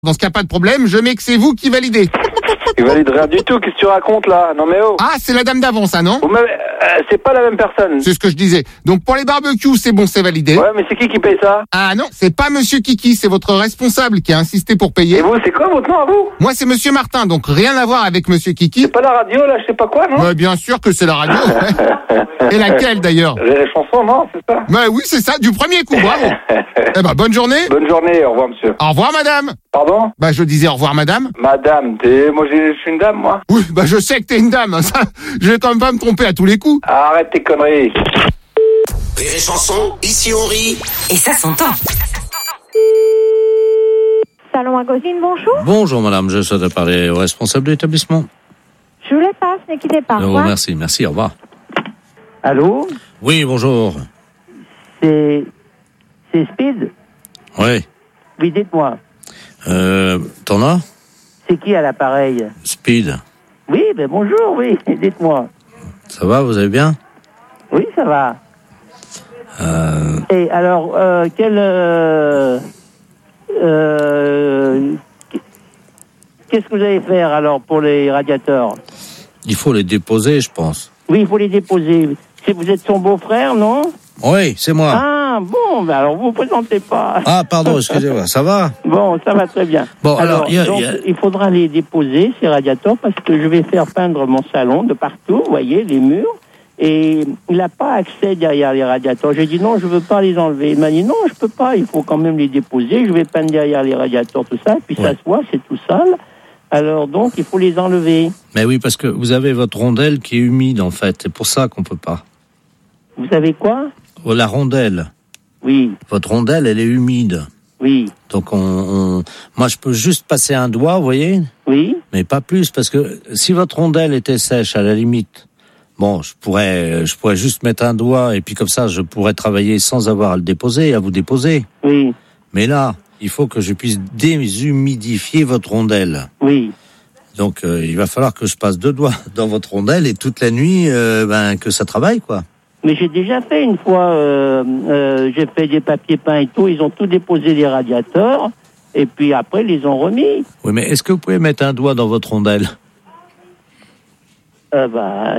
Dans ce cas, pas de problème, je mets que c'est vous qui validez. Il valide rien du tout, qu'est-ce que tu racontes là? Non mais oh. Ah, c'est la dame d'avant, ça, non? C'est pas la même personne. C'est ce que je disais. Donc pour les barbecues, c'est bon, c'est validé. Ouais, mais c'est qui paye ça? Ah non, c'est pas Monsieur Kiki, c'est votre responsable qui a insisté pour payer. Et vous, c'est quoi votre nom à vous? Moi, c'est Monsieur Martin, donc rien à voir avec Monsieur Kiki. C'est pas la radio là, je sais pas quoi, non? Ouais, bien sûr que c'est la radio. Et laquelle d'ailleurs? Les chansons, non, c'est ça? Bah oui, c'est ça, du premier coup, bravo. Eh ben, bonne journée. Bonne journée, au revoir monsieur. Au revoir, madame. Pardon? Bah, je disais au revoir, madame. Madame, moi je suis une dame, moi. Oui, bah je sais que t'es une dame, hein, ça, je vais quand même pas me tromper à tous les coups. Arrête tes conneries. Rire et chanson, ici on rit. Et ça s'entend. Salon Agosine, bonjour. Bonjour madame, je souhaite parler au responsable de l'établissement. Je vous les passe, ne quittez pas. Je vous remercie, merci, au revoir. Allô? Oui, bonjour. C'est Speed? Oui. Oui, dites-moi. T'en as? C'est qui à l'appareil? Speed. Oui, ben bonjour, oui, dites-moi. Ça va, vous allez bien? Oui, ça va. Et alors, qu'est-ce que vous allez faire alors pour les radiateurs? Il faut les déposer, je pense. Oui, il faut les déposer. Vous êtes son beau-frère, non? Oui, c'est moi. Ah, bon, ben alors vous vous présentez pas. Ah, pardon, excusez-moi, ça va? Bon, ça va très bien. Bon, alors, il faudra les déposer, ces radiateurs, parce que je vais faire peindre mon salon de partout, vous voyez, les murs. Et il n'a pas accès derrière les radiateurs. J'ai dit non, je veux pas les enlever. Il m'a dit non, je peux pas, il faut quand même les déposer. Je vais peindre derrière les radiateurs, tout ça. Et puis ça se voit, c'est tout sale. Alors donc, il faut les enlever. Mais oui, parce que vous avez votre rondelle qui est humide, en fait. C'est pour ça qu'on peut pas. Vous savez quoi? Oh, la rondelle. Oui. Votre rondelle, elle est humide. Oui. Donc moi, je peux juste passer un doigt, vous voyez? Oui. Mais pas plus, parce que si votre rondelle était sèche, à la limite, bon, je pourrais juste mettre un doigt, et puis comme ça, je pourrais travailler sans avoir à le déposer, à vous déposer. Oui. Mais là, il faut que je puisse déshumidifier votre rondelle. Oui. Donc, il va falloir que je passe 2 doigts dans votre rondelle, et toute la nuit, que ça travaille, quoi. Mais j'ai déjà fait une fois, j'ai fait des papiers peints et tout, ils ont tout déposé les radiateurs, et puis après, ils les ont remis. Oui, mais est-ce que vous pouvez mettre un doigt dans votre rondelle? Moi,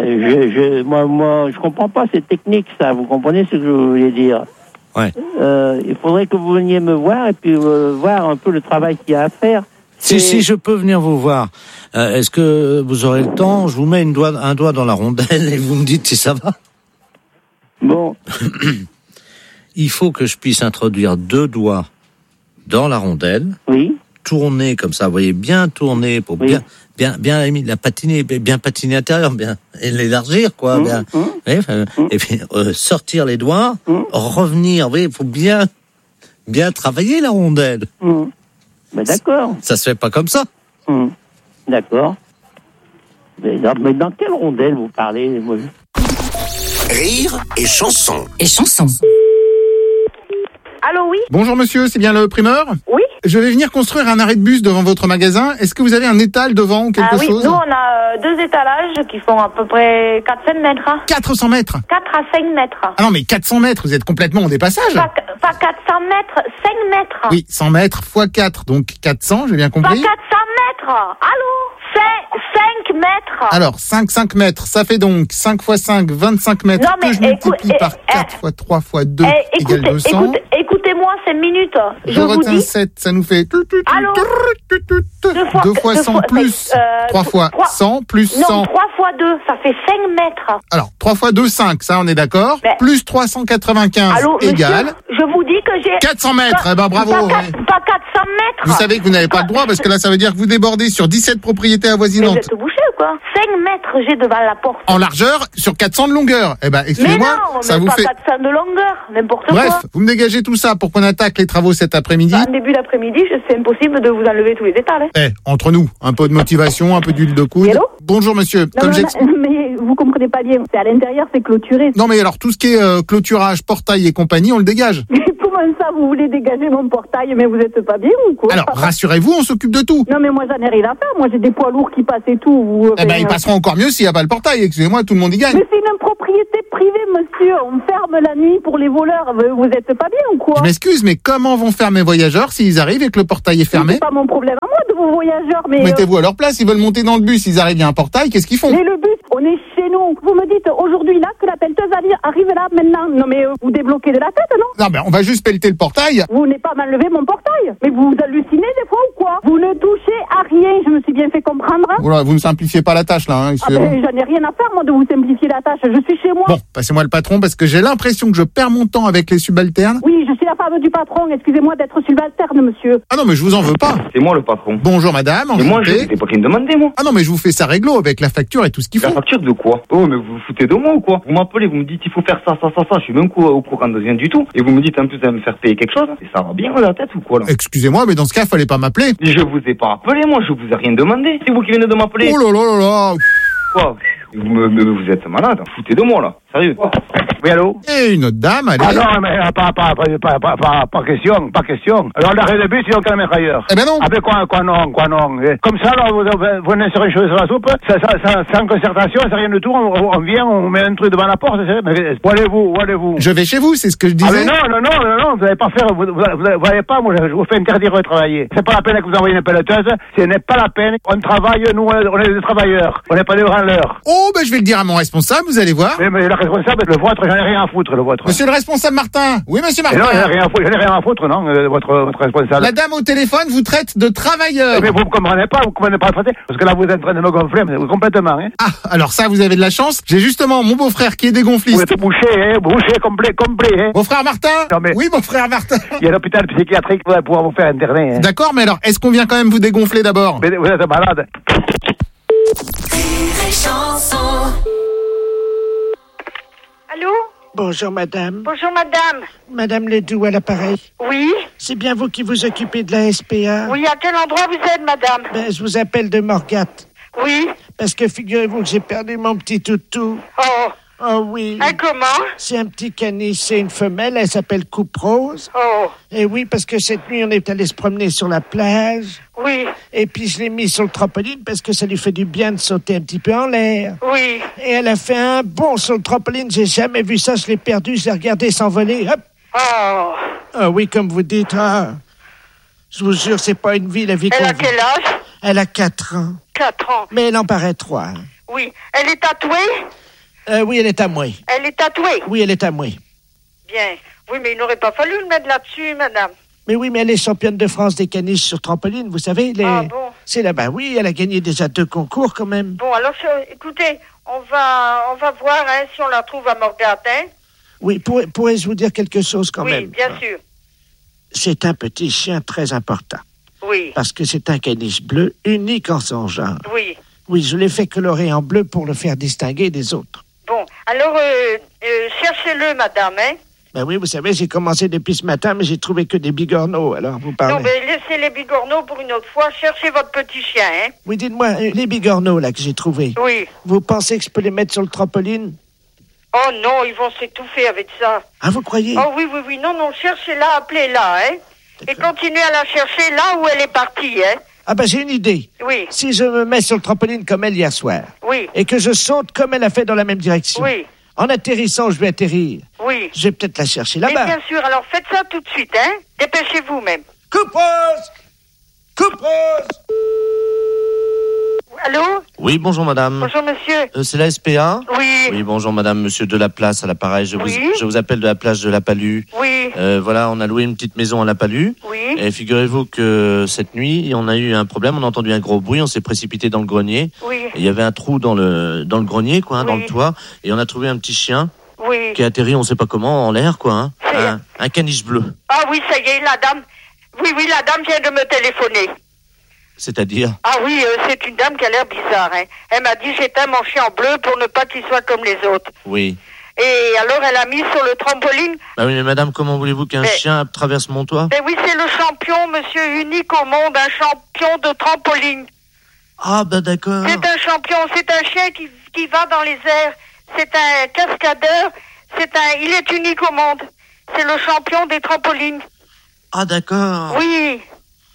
je comprends pas cette technique, ça. Vous comprenez ce que je voulais dire? Ouais. Il faudrait que vous veniez me voir et puis voir un peu le travail qu'il y a à faire. Si je peux venir vous voir, est-ce que vous aurez le temps? Je vous mets un doigt dans la rondelle et vous me dites si ça va. Bon. Il faut que je puisse introduire 2 doigts dans la rondelle. Oui. Tourner comme ça, vous voyez, bien tourner pour bien la patiner, bien patiner intérieur, bien et l'élargir, quoi. Et puis sortir les doigts, revenir. Vous voyez, il faut bien travailler la rondelle. Ben d'accord. Ça se fait pas comme ça. D'accord. Mais dans quelle rondelle vous parlez? Moi, Rire et chanson. Et chanson. Allô, oui? Bonjour monsieur, c'est bien le primeur? Oui. Je vais venir construire un arrêt de bus devant votre magasin. Est-ce que vous avez un étal devant ou quelque chose? Nous on a 2 étalages qui font à peu près 400 mètres. 400 mètres? 4 à 5 mètres. Ah non, mais 400 mètres, vous êtes complètement au dépassage. Pas 400 mètres, 5 mètres. Oui, 100 mètres x 4, donc 400, j'ai bien Pas compris. 400 mètres. Allô? 5 mètres. Alors, 5 mètres, ça fait donc 5 x 5, 25 mètres, Non, mais que je multiplie par 4 x 3 x 2 égale 200. Écoutez-moi 5 minutes. Je retiens 7, ça nous fait... Allô? 2 fois 100 plus 3 fois 100 plus 100. Non, 3 fois 2, ça fait 5 mètres. Alors, 3 fois 2, 5, ça on est d'accord. Mais... Plus 395 allô, égale... Monsieur, je vous dis que j'ai... 400 mètres, eh ben bravo. Pas 400 mètres. Vous savez que vous n'avez pas le droit, parce que là ça veut dire que vous débordez sur 17 propriétés avoisinantes. Mais vous êtes bouché ou quoi? 5 mètres j'ai devant la porte. En largeur, sur 400 de longueur. Eh ben, excusez-moi, ça vous fait... Mais non, pas 400 de longueur, n'importe quoi. Bref, vous me dégagez tout ça pour qu'on attaque les travaux cet après-midi. En début d'après-midi, c'est impossible de vous enlever tous les étals. Entre nous, un peu de motivation, un peu d'huile de coude. Hello? Bonjour monsieur. Mais vous comprenez pas bien, c'est à l'intérieur, c'est clôturé. Non mais alors, tout ce qui est clôturage, portail et compagnie, on le dégage. Comment ça, vous voulez dégager mon portail, mais vous êtes pas bien ou quoi? Alors, rassurez-vous, on s'occupe de tout. Non mais moi j'en ai rien à faire, moi j'ai des poids lourds qui passent et tout. Ils passeront encore mieux s'il n'y a pas le portail, excusez-moi, tout le monde y gagne. Mais c'est une propriété. propriété privée, monsieur. On ferme la nuit pour les voleurs. Vous êtes pas bien ou quoi? Je m'excuse, mais comment vont faire mes voyageurs s'ils arrivent et que le portail est fermé? C'est pas mon problème à moi de vos voyageurs, mais... Mettez-vous à leur place, ils veulent monter dans le bus, ils arrivent, il y a un portail, qu'est-ce qu'ils font? Mais le bus, on est chez nous. Vous me dites aujourd'hui là que la pelleteuse arrive là maintenant. Non mais vous débloquez de la tête, non? Non, mais on va juste pelleter le portail. Vous n'avez pas m'enlever mon portail. Mais vous hallucinez des fois ou quoi? Vous ne touchez à rien, je me suis bien fait comprendre. Voilà, vous ne simplifiez pas la tâche là. Hein, j'en ai rien à faire moi de vous simplifier la tâche, je suis chez moi. Bon, passez-moi le patron parce que j'ai l'impression que je perds mon temps avec les subalternes. Oui, je suis la femme du patron, excusez-moi d'être subalterne, monsieur. Ah non, mais je vous en veux pas. C'est moi le patron. Bonjour madame, enchanté. Mais moi, c'est pas qui me demandait, moi. Ah non, mais je vous fais ça réglo avec la facture et tout ce qu'il faut. La facture de quoi? Oh, mais vous vous foutez de moi ou quoi? Vous m'appelez, vous me dites il faut faire ça. Je suis même au courant de rien du tout. Et vous me dites en plus de me faire payer quelque chose. Et ça va bien à la tête ou quoi là? Excusez-moi, mais dans ce cas, fallait pas m'appeler. Je vous ai pas appelé, moi, je vous ai rien demandé. C'est vous qui venez de m'appeler. Oh là là là là. Quoi? Vous êtes malade, vous foutez de moi là, sérieux. Oui, allô? Et une autre dame, allez. Ah non, mais pas question. Alors l'arrêt de bus, ils ont qu'à le mettre ailleurs. Eh ben non. Ah ben quoi non. Comme ça, là, vous venez sur les cheveux sur la soupe, ça, sans concertation, c'est rien du tout, on vient, on met un truc devant la porte, mais où allez-vous? Je vais chez vous, c'est ce que je disais. Ah mais non, vous n'allez pas faire, vous voyez pas, moi je vous fais interdire de travailler. C'est pas la peine que vous envoyez une pelleteuse, ce n'est pas la peine, on travaille, nous on est des travailleurs, on n'est pas des branleurs. Oh, ben je vais le dire à mon responsable, vous allez voir. Mais le responsable, le vôtre, j'en ai rien à foutre, le vôtre. Monsieur le responsable Martin. Oui, monsieur Martin. Non, j'en ai rien à foutre, non, votre responsable. La dame au téléphone vous traite de travailleur. Mais vous ne comprenez pas le traiter, parce que là, vous êtes en train de me gonfler, mais complètement, hein. Ah, alors ça, vous avez de la chance. J'ai justement mon beau-frère qui est dégonfliste. Vous êtes bouché, complet, hein. Beau-frère Martin? Non, mais... Oui, beau-frère Martin. Il y a l'hôpital psychiatrique pour pouvoir vous faire interner, hein. D'accord, mais alors, est-ce qu'on vient quand même vous dégonfler d'abord? Mais vous êtes malade. Allô? Bonjour madame. Bonjour madame. Madame Ledoux à l'appareil. Oui? C'est bien vous qui vous occupez de la SPA? Oui, à quel endroit vous êtes madame? Ben, je vous appelle de Morgat. Oui? Parce que figurez-vous que j'ai perdu mon petit toutou. Oh. Oh oui. Comment? C'est un petit caniche, c'est une femelle, elle s'appelle Coupe Rose. Oh. Et oui, parce que cette nuit, on est allé se promener sur la plage. Oui. Et puis je l'ai mis sur le trampoline parce que ça lui fait du bien de sauter un petit peu en l'air. Oui. Et elle a fait un bond sur le trampoline, j'ai jamais vu ça, je l'ai perdu, je l'ai regardé s'envoler, hop. Oh. Ah oui, comme vous dites, ah. Je vous jure, c'est pas une vie, la vie qu'on vit. Elle a quel âge? Elle a 4 ans. 4 ans. Mais elle en paraît 3. Oui. Elle est tatouée? Oui, elle est à moi. Elle est tatouée? Oui, elle est à moi. Bien. Oui, mais il n'aurait pas fallu le mettre là-dessus, madame. Mais oui, mais elle est championne de France des caniches sur trampoline, vous savez. Ah bon? C'est là-bas, oui, elle a gagné déjà 2 concours quand même. Bon, alors, écoutez, on va voir hein, si on la trouve à Morgat, hein? Oui, pourrais-je vous dire quelque chose quand même? Oui, bien sûr. C'est un petit chien très important. Oui. Parce que c'est un caniche bleu, unique en son genre. Oui. Oui, je l'ai fait colorer en bleu pour le faire distinguer des autres. Bon, alors, cherchez-le, madame, hein? Ben oui, vous savez, j'ai commencé depuis ce matin, mais j'ai trouvé que des bigorneaux, alors vous parlez. Non, mais laissez les bigorneaux pour une autre fois. Cherchez votre petit chien, hein? Oui, dites-moi, les bigorneaux, là, que j'ai trouvés. Oui. Vous pensez que je peux les mettre sur le trampoline? Oh non, ils vont s'étouffer avec ça. Ah, vous croyez? Oh oui, non, cherchez-la, appelez-la, hein? Et continuez à la chercher là où elle est partie, hein? Ah ben, j'ai une idée. Oui. Si je me mets sur le trampoline comme elle hier soir. Oui. Et que je saute comme elle a fait dans la même direction. Oui. En atterrissant, je vais atterrir. Oui. Je vais peut-être la chercher là-bas. Mais bien sûr, alors faites ça tout de suite, hein? Dépêchez-vous même. Coupe Rose! Coupe Rose! Allô? Oui, bonjour madame. Bonjour monsieur. C'est la SPA? Oui. Oui, bonjour madame, monsieur Delaplace à l'appareil. Je vous appelle de la plage de La Palue. Oui. Voilà, on a loué une petite maison à La Palue. Oui. Et figurez-vous que cette nuit, on a eu un problème, on a entendu un gros bruit, on s'est précipité dans le grenier. Oui. Et il y avait un trou dans le grenier, quoi, hein, dans le toit. Et on a trouvé un petit chien. Oui. Qui a atterri, on sait pas comment, en l'air, quoi, hein. Un caniche bleu. Ah oui, ça y est, la dame. Oui, la dame vient de me téléphoner. C'est-à-dire? Ah oui, c'est une dame qui a l'air bizarre, hein. Elle m'a dit j'éteins mon chien en bleu pour ne pas qu'il soit comme les autres. Oui. Et alors elle a mis sur le trampoline. Bah oui, mais madame, comment voulez-vous qu'un chien traverse mon toit? Mais oui, c'est le champion, monsieur, unique au monde, un champion de trampoline. Ah bah d'accord. C'est un champion, c'est un chien qui va dans les airs. C'est un cascadeur, il est unique au monde. C'est le champion des trampolines. Ah d'accord. Oui.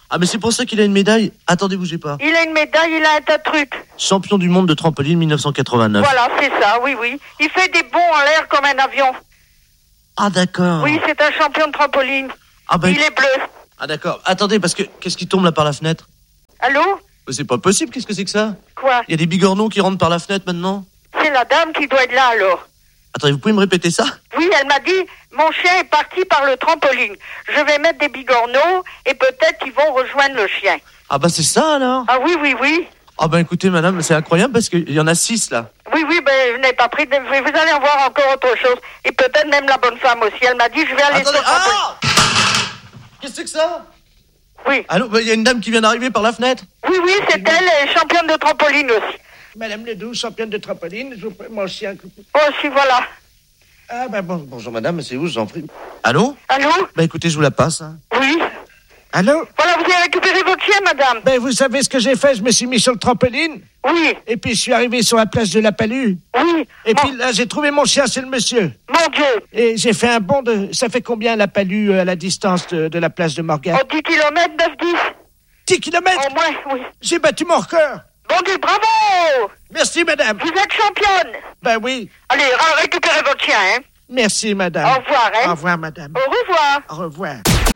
Ah, mais c'est pour ça qu'il a une médaille. Attendez, bougez pas. Il a une médaille, il a un tas de trucs. Champion du monde de trampoline 1989. Voilà, c'est ça, oui. Il fait des bonds en l'air comme un avion. Ah, d'accord. Oui, c'est un champion de trampoline. Ah, ben... Il est bleu. Ah, d'accord. Attendez, parce que qu'est-ce qui tombe là par la fenêtre? Allô? C'est pas possible, qu'est-ce que c'est que ça? Quoi? Il y a des bigorneaux qui rentrent par la fenêtre maintenant? C'est la dame qui doit être là alors. Attendez, vous pouvez me répéter ça? Oui, elle m'a dit, mon chien est parti par le trampoline. Je vais mettre des bigorneaux et peut-être qu'ils vont rejoindre le chien. Ah bah c'est ça alors? Ah oui. Ah bah écoutez madame, c'est incroyable parce qu'il y en a 6 là. Oui, ben je n'ai pas pris, vous allez en voir encore autre chose. Et peut-être même la bonne femme aussi. Elle m'a dit, je vais aller sur le trampoline. Ah! Qu'est-ce que c'est que ça? Oui. Allô, il y a une dame qui vient d'arriver par la fenêtre? Oui, c'est elle, elle est championne de trampoline aussi. Madame Ledoux, championne de trampoline, je vous prie, mon chien. Oh, si, voilà. Ah, ben bonjour madame, c'est où, je vous en prie. Allô? Allô? Bah écoutez, je vous la passe. Hein. Oui. Allô? Voilà, vous avez récupéré votre chien, madame. Ben, vous savez ce que j'ai fait? Je me suis mis sur le trampoline. Oui. Et puis, je suis arrivé sur la place de la Palue. Oui. Et puis là, j'ai trouvé mon chien, c'est le monsieur. Mon Dieu. Et j'ai fait un bond de... Ça fait combien, la Palue, à la distance de la place de Morgane? Oh, 10 km, 9-10. 10 km? Au moins, oui. J'ai battu mon record. Bon Dieu, bravo! Merci, madame. Vous êtes championne. Ben oui. Allez, récupérez votre chien, hein. Merci, madame. Au revoir, hein. Au revoir, madame. Au revoir. Au revoir.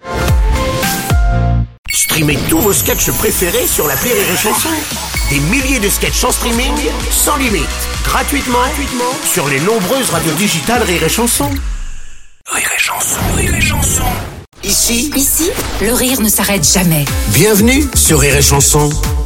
Streamez tous vos sketchs préférés sur l'appli Rire et Chanson. Des milliers de sketchs en streaming, sans limite, gratuitement sur les nombreuses radios digitales Rire et Chanson. Rire et Chanson. Ici, le rire ne s'arrête jamais. Bienvenue sur Rire et Chanson.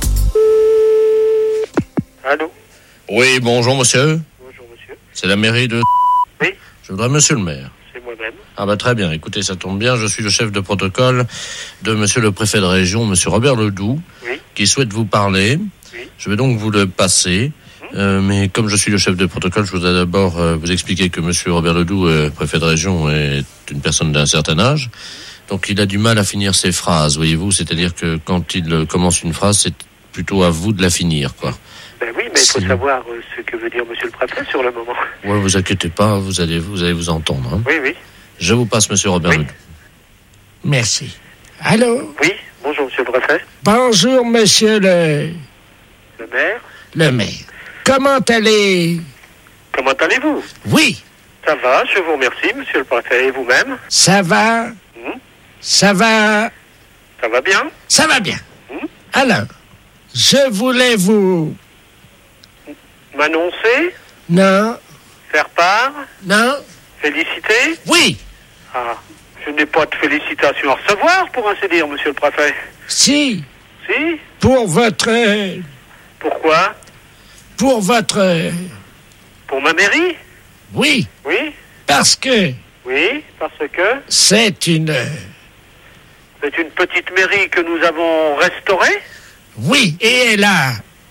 Allô? Oui, bonjour monsieur. Bonjour monsieur. C'est la mairie de... Oui. Je voudrais monsieur le maire. C'est moi-même. Ah bah très bien, écoutez, ça tombe bien, je suis le chef de protocole de monsieur le préfet de région, monsieur Robert Ledoux, oui. Qui souhaite vous parler. Oui. Je vais donc vous le passer. Mais comme je suis le chef de protocole, je voudrais d'abord vous expliquer que monsieur Robert Ledoux, préfet de région, est une personne d'un certain âge. Donc il a du mal à finir ses phrases, voyez-vous. C'est-à-dire que quand il commence une phrase, c'est plutôt à vous de la finir, quoi. Ben oui, mais il faut savoir ce que veut dire monsieur le préfet sur le moment. Ouais, vous inquiétez pas, vous allez vous entendre. Hein. Oui. Je vous passe monsieur Robert Ledoux. Merci. Allô? Oui, bonjour monsieur le préfet. Bonjour monsieur le maire. Le maire. Comment allez-vous? Oui. Ça va, je vous remercie monsieur le préfet. Et vous-même? Ça va. Ça va. Ça va bien? Ça va bien. Alors, je voulais vous... M'annoncer? Non. Faire part? Non. Féliciter? Oui. Ah, je n'ai pas de félicitations à recevoir, pour ainsi dire, monsieur le préfet. Si. Si? Pour votre... Pourquoi? Pour votre... Pour ma mairie? Oui. Oui? Parce que... Oui, parce que... C'est une petite mairie que nous avons restaurée? Oui, et elle a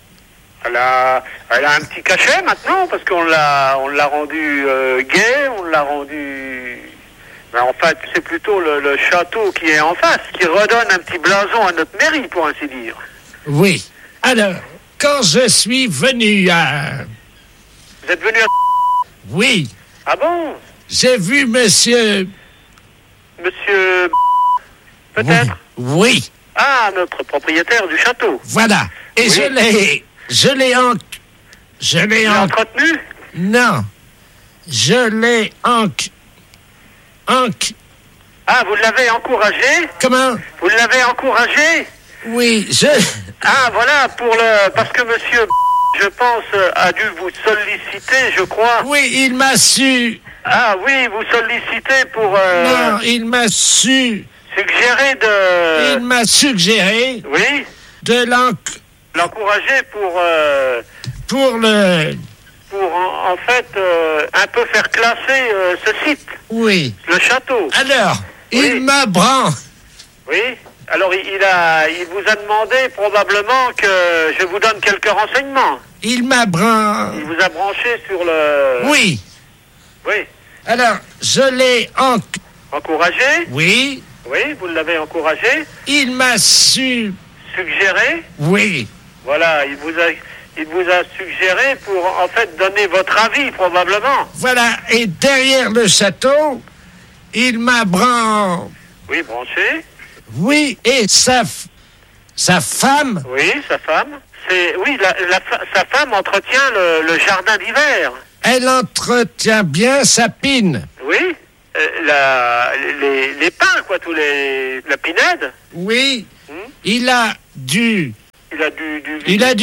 un petit cachet maintenant, parce qu'on l'a rendu gai, on l'a rendu... Mais en fait, c'est plutôt le château qui est en face, qui redonne un petit blason à notre mairie, pour ainsi dire. Oui. Alors, quand je suis venu à... Vous êtes venu à... Oui. Ah bon? J'ai vu monsieur... Monsieur... Peut-être? Oui. Ah, notre propriétaire du château. Voilà. Et oui. Je l'ai entretenu? Non. Je l'ai Ah, vous l'avez encouragé? Comment? Vous l'avez encouragé? Oui, Ah, voilà, parce que monsieur, je pense, a dû vous solliciter, je crois. Oui, il m'a su... Ah oui, vous sollicitez pour... Non, il m'a su... Suggérer Il m'a suggéré... Oui? De l'encourager pour en fait un peu faire classer ce site. Oui. Le château. Alors, oui. Il m'a branché. Oui. Alors il vous a demandé probablement que je vous donne quelques renseignements. Il m'a branché. Il vous a branché sur le... Oui. Oui. Alors, je l'ai encouragé? Oui. Oui, vous l'avez encouragé? Il m'a suggéré? Oui. Voilà, il vous a suggéré pour, en fait, donner votre avis, probablement. Voilà, et derrière le château, il m'a branché. Oui, branché. Oui, et ça Sa femme? Oui, sa femme. Sa femme entretient le jardin d'hiver. Elle entretient bien sa pine. Oui, les pins, quoi, la pinède. Oui, il a du cul. Il a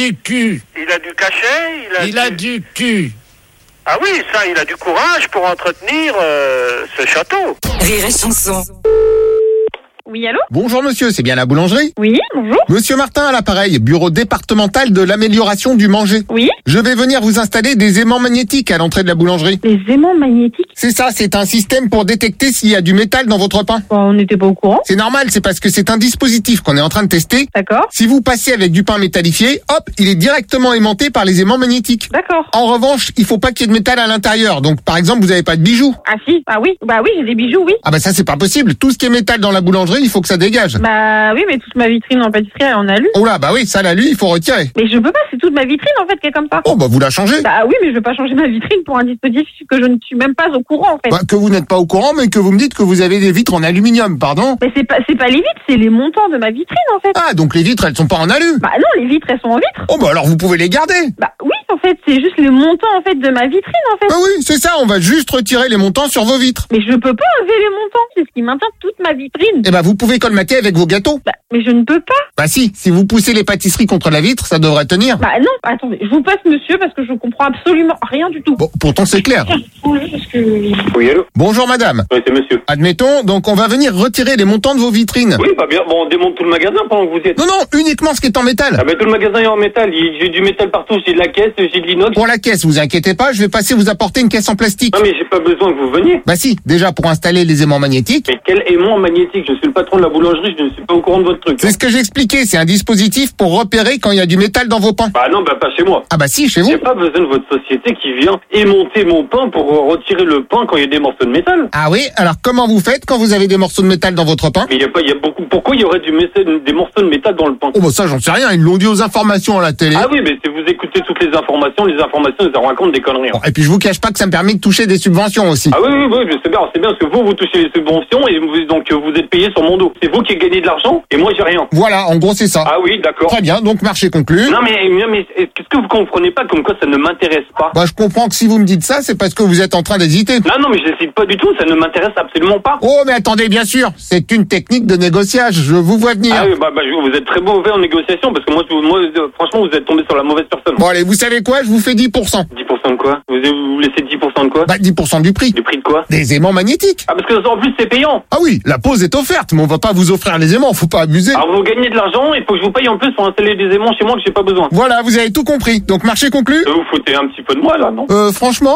du cachet. Il a du cul. Ah oui, ça, il a du courage pour entretenir ce château. Rire et chanson. Oui, allô? Bonjour monsieur, c'est bien la boulangerie? Oui, bonjour. Monsieur Martin à l'appareil, bureau départemental de l'amélioration du manger. Oui. Je vais venir vous installer des aimants magnétiques à l'entrée de la boulangerie. Les aimants magnétiques? C'est ça, c'est un système pour détecter s'il y a du métal dans votre pain. On n'était pas au courant. C'est normal, c'est parce que c'est un dispositif qu'on est en train de tester. D'accord. Si vous passez avec du pain métallifié, hop, il est directement aimanté par les aimants magnétiques. D'accord. En revanche, il faut pas qu'il y ait de métal à l'intérieur. Donc par exemple, vous avez pas de bijoux. Ah si, bah oui, j'ai des bijoux, oui. Ah bah ça c'est pas possible. Tout ce qui est métal dans la boulangerie, il faut que ça dégage. Bah oui, mais toute ma vitrine en pâtisserie, elle en a lu. Oh là, bah oui, ça l'alu, il faut retirer. Mais je peux pas, c'est toute ma vitrine en fait qui est comme ça. Oh bah vous la changez. Bah oui, mais je veux pas changer ma vitrine pour un dispositif que je ne suis même pas au courant en fait. Bah, que vous n'êtes pas au courant, mais que vous me dites que vous avez des vitres en aluminium, pardon. Mais c'est pas les vitres, c'est les montants de ma vitrine en fait. Ah, donc les vitres, elles sont pas en alu. Bah non, les vitres, elles sont en vitre. Oh bah alors vous pouvez les garder. Bah oui, en fait, c'est juste les montants en fait de ma vitrine en fait. Bah oui, c'est ça, on va juste retirer les montants sur vos vitres. Mais je peux pas enlever les montants, c'est ce qui maintient toute ma vitrine. Eh bah vous pouvez colmater avec vos gâteaux. Bah, mais je ne peux pas. Bah si vous poussez les pâtisseries contre la vitre, ça devrait tenir. Bah non, attendez, je vous passe monsieur parce que je comprends absolument rien du tout. Bon, pourtant c'est clair. Oui, allô? Bonjour madame. Oui, c'est monsieur. Admettons, donc on va venir retirer les montants de vos vitrines. Oui, pas bien. Bon, on démonte tout le magasin pendant que vous y êtes. Non, uniquement ce qui est en métal. Ah ben tout le magasin est en métal. J'ai du métal partout. J'ai de la caisse, j'ai de l'inox. Pour la caisse, vous inquiétez pas, je vais passer vous apporter une caisse en plastique. Non mais j'ai pas besoin que vous veniez. Bah si, déjà pour installer les aimants magnétiques. Mais quel aimant magnétique? Je suis le patron de la boulangerie, je ne suis pas au courant de votre truc. C'est ce que j'ai expliqué, c'est un dispositif pour repérer quand il y a du métal dans vos pains. Bah non, bah pas chez moi. Ah bah si, chez vous. J'ai pas besoin de votre société qui vient aimanter mon pain pour retirer le pain quand il y a des morceaux de métal. Ah oui, alors comment vous faites quand vous avez des morceaux de métal dans votre pain? Mais il y a beaucoup. Pourquoi il y aurait des morceaux de métal dans le pain? Oh bah ça j'en sais rien, ils l'ont dit aux informations à la télé. Ah oui, mais si vous écoutez toutes les informations ils en racontent des conneries. Bon, et puis je vous cache pas que ça me permet de toucher des subventions aussi. Ah oui, c'est bien parce que vous touchez les subventions et donc vous êtes payé sur mon dos. C'est vous qui gagnez de l'argent et moi j'ai rien. Voilà, en gros c'est ça. Ah oui, d'accord. Très bien, donc marché conclu. Non mais qu'est-ce que vous comprenez pas comme quoi ça ne m'intéresse pas? Bah je comprends que si vous me dites ça, c'est parce que vous êtes en train d'hésiter. Non mais je n'hésite pas du tout, ça ne m'intéresse absolument pas. Oh mais attendez, bien sûr, c'est une technique de négociage, je vous vois venir. Ah oui, vous êtes très mauvais en négociation parce que moi franchement vous êtes tombé sur la mauvaise personne. Bon allez, vous savez quoi, je vous fais 10%. 10% de quoi? Vous laissez 10% de quoi? Bah 10% du prix. Du prix de quoi? Des aimants magnétiques. Ah parce que en plus c'est payant. Ah oui, la pause est offerte, mais on va pas vous offrir les aimants, faut pas abuser. Alors vous gagnez de l'argent, il faut que je vous paye en plus pour installer des aimants chez moi que j'ai pas besoin. Voilà, vous avez tout compris. Donc marché conclu. Vous foutez un petit peu de moi là, non? Franchement.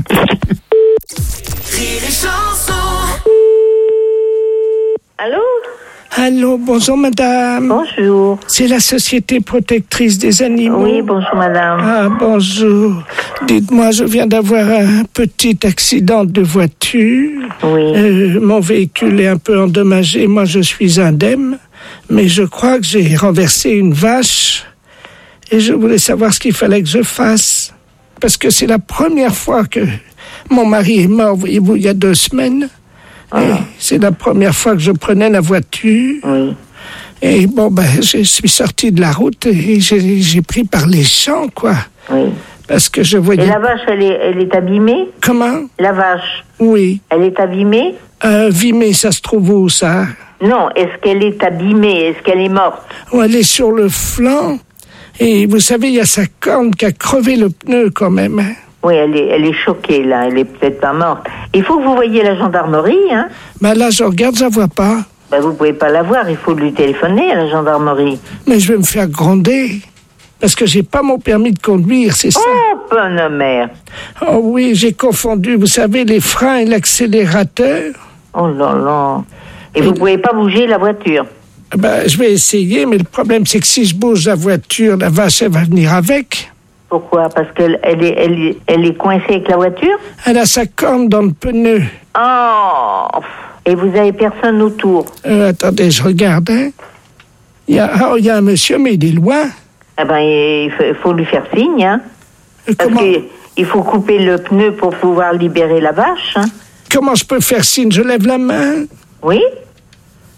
Allô? Allô, bonjour madame. Bonjour. C'est la Société protectrice des animaux. Oui, bonjour madame. Ah, bonjour. Dites-moi, je viens d'avoir un petit accident de voiture. Oui. Mon véhicule est un peu endommagé, moi je suis indemne, mais je crois que j'ai renversé une vache et je voulais savoir ce qu'il fallait que je fasse. Parce que c'est la première fois que mon mari est mort, voyez-vous, il y a 2 semaines. C'est la première fois que je prenais la voiture. Oui. Et bon, je suis sorti de la route et j'ai pris par les champs, quoi. Oui. Parce que je voyais... Et la vache, elle est abîmée? Comment? La vache. Oui. Elle est abîmée? Abîmée, ça se trouve où, ça? Non, est-ce qu'elle est abîmée? Est-ce qu'elle est morte? Oh, elle est sur le flanc. Et vous savez, il y a sa corne qui a crevé le pneu, quand même. Oui, elle est choquée, là. Elle est peut-être pas morte. Il faut que vous voyiez la gendarmerie, hein? Là, je regarde, je la vois pas. Vous pouvez pas la voir. Il faut lui téléphoner à la gendarmerie. Mais je vais me faire gronder. Parce que j'ai pas mon permis de conduire, c'est ça. Oh, bonne mère. Oh oui, j'ai confondu, vous savez, les freins et l'accélérateur. Oh là là. Et vous pouvez pas bouger la voiture? Je vais essayer, mais le problème, c'est que si je bouge la voiture, la vache, elle va venir avec. Pourquoi? Parce qu'elle est coincée avec la voiture? Elle a sa corne dans le pneu. Oh! Et vous avez personne autour? Attendez, je regarde, hein. Il y a un monsieur, mais il est loin. Il faut lui faire signe, hein. Parce qu'il faut couper le pneu pour pouvoir libérer la vache, hein. Comment je peux faire signe? Je lève la main? Oui.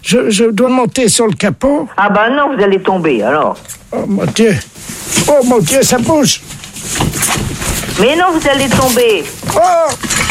Je dois monter sur le capot. Ah bah non, vous allez tomber, alors. Oh mon Dieu, ça bouge. Mais non, vous allez tomber. Oh!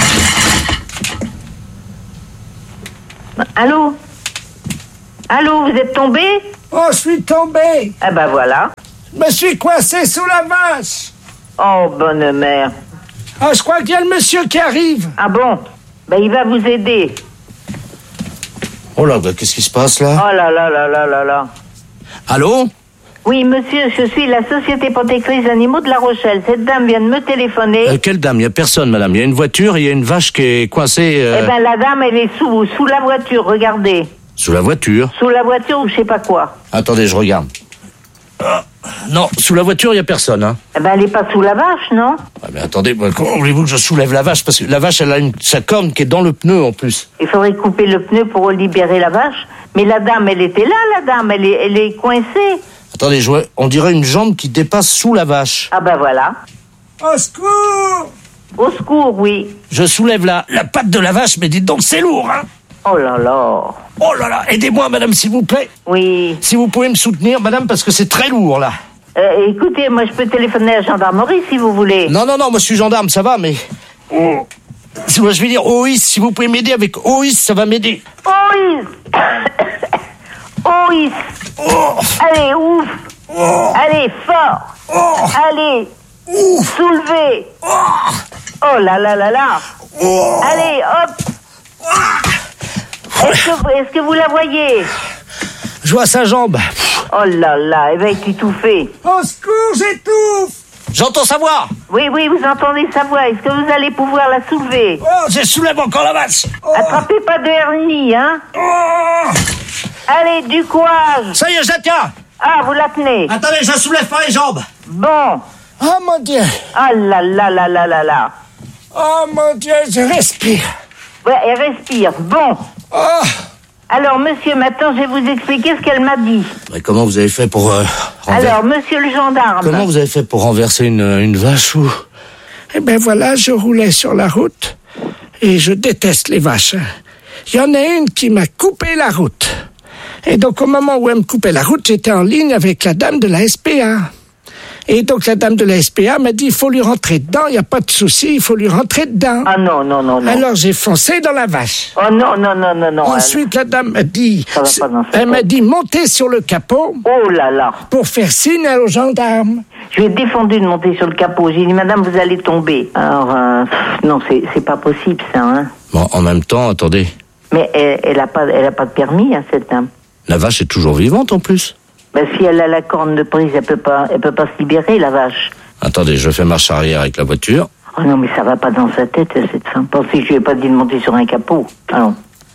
Allô, vous êtes tombé? Oh, je suis tombé. Ah bah voilà. Je me suis coincé sous la vache. Oh, bonne mère. Ah, je crois qu'il y a le monsieur qui arrive. Ah bon? Ben, il va vous aider. Oh là, qu'est-ce qui se passe là? Oh là là là là là là. Allô? Oui, monsieur, je suis la Société protectrice animaux de La Rochelle. Cette dame vient de me téléphoner. Quelle dame? Il n'y a personne, madame. Il y a une voiture et il y a une vache qui est coincée... Eh ben, la dame, elle est sous la voiture, regardez. Sous la voiture? Sous la voiture ou je sais pas quoi. Attendez, je regarde. Non, sous la voiture, il n'y a personne, hein. Eh ben, elle est pas sous la vache, non? Ouais, mais attendez, comment voulez-vous que je soulève la vache? Parce que la vache, elle a sa corne qui est dans le pneu, en plus. Il faudrait couper le pneu pour libérer la vache. Mais la dame, elle était là, la dame. Elle est coincée. Attendez, on dirait une jambe qui dépasse sous la vache. Ah ben voilà. Au secours! Au secours, oui. Je soulève la patte de la vache, mais dites donc, c'est lourd, hein. Oh là là. Oh là là, aidez-moi, madame, s'il vous plaît. Oui. Si vous pouvez me soutenir, madame, parce que c'est très lourd, là. Écoutez, moi, je peux téléphoner à la gendarmerie, si vous voulez. Non, moi, je suis gendarme, ça va, mais... Oh. Moi, je vais dire OIS, si vous pouvez m'aider avec OIS, ça va m'aider. OIS. OIS. Oh. Allez, ouf. Oh. Allez, fort. Oh. Allez. Ouf. Soulevez. Oh là là là là. Oh. Allez, hop. Est-ce que vous la voyez? Je vois sa jambe. Oh là là, elle va être étouffée. Au secours, j'étouffe. J'entends sa voix. Oui, vous entendez sa voix. Est-ce que vous allez pouvoir la soulever? Oh, je soulève encore la vache. Oh. Attrapez pas de hernie, hein. Oh. Allez, du courage. Ça y est, je la tiens. Ah, vous la tenez. Attendez, je soulève pas les jambes. Bon. Oh mon Dieu. Oh là là là là là là. Oh mon Dieu, je respire. Ouais, elle respire. Bon. Oh. Alors, monsieur, maintenant, je vais vous expliquer ce qu'elle m'a dit. Mais comment vous avez fait pour... Alors, monsieur le gendarme... Comment vous avez fait pour renverser une vache ou... Eh ben voilà, je roulais sur la route et je déteste les vaches. Il y en a une qui m'a coupé la route. Et donc, au moment où elle me coupait la route, j'étais en ligne avec la dame de la SPA. Et donc, la dame de la SPA m'a dit, il faut lui rentrer dedans, il n'y a pas de souci, il faut lui rentrer dedans. Ah non. Alors, j'ai foncé dans la vache. Oh non. Ensuite, la dame m'a dit, m'a dit, montez sur le capot. Oh là là. Pour faire signe aux gendarmes. Je lui ai défendu de monter sur le capot. J'ai dit, madame, vous allez tomber. Alors, non, c'est pas possible, ça, hein. Bon, en même temps, attendez. Mais elle a pas de permis, hein, cette dame. La vache est toujours vivante, en plus. Ben, si elle a la corne de prise, elle peut pas se libérer, la vache. Attendez, je fais marche arrière avec la voiture. Oh non, mais ça va pas dans sa tête, cette femme. Pensez que je lui ai pas dit de monter sur un capot. Alors.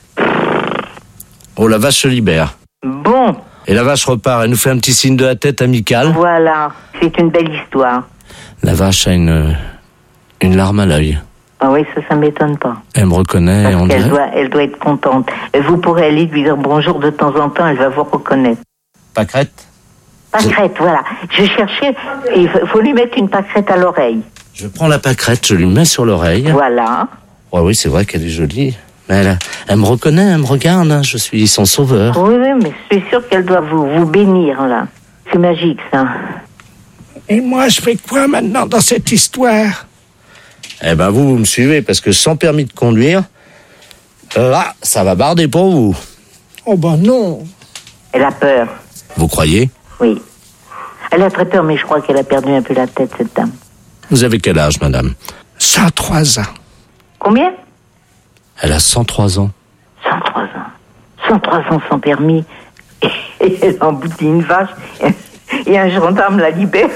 Oh, la vache se libère. Bon. Et la vache repart, elle nous fait un petit signe de la tête amical. Voilà, c'est une belle histoire. La vache a une larme à l'œil. Ah oui, ça m'étonne pas. Elle me reconnaît, on dirait. Elle doit être contente. Et vous pourrez aller lui dire bonjour de temps en temps, elle va vous reconnaître. Pâquerette? Pâquerette, voilà. Je cherchais, il faut lui mettre une pâquerette à l'oreille. Je prends la pâquerette, je lui mets sur l'oreille. Voilà. Ouais, oui, c'est vrai qu'elle est jolie. Mais elle me reconnaît, elle me regarde, hein. Je suis son sauveur. Oui, mais je suis sûre qu'elle doit vous bénir, là. C'est magique, ça. Et moi, je fais quoi maintenant dans cette histoire? Eh ben, vous me suivez, parce que sans permis de conduire, là, ça va barder pour vous. Oh ben non. Elle a peur. Vous croyez? Oui. Elle a très peur, mais je crois qu'elle a perdu un peu la tête, cette dame. Vous avez quel âge, madame? 103 ans. Combien? Elle a 103 ans. 103 ans. 103 ans sans permis. Et elle emboutit une vache. Et un gendarme la libère.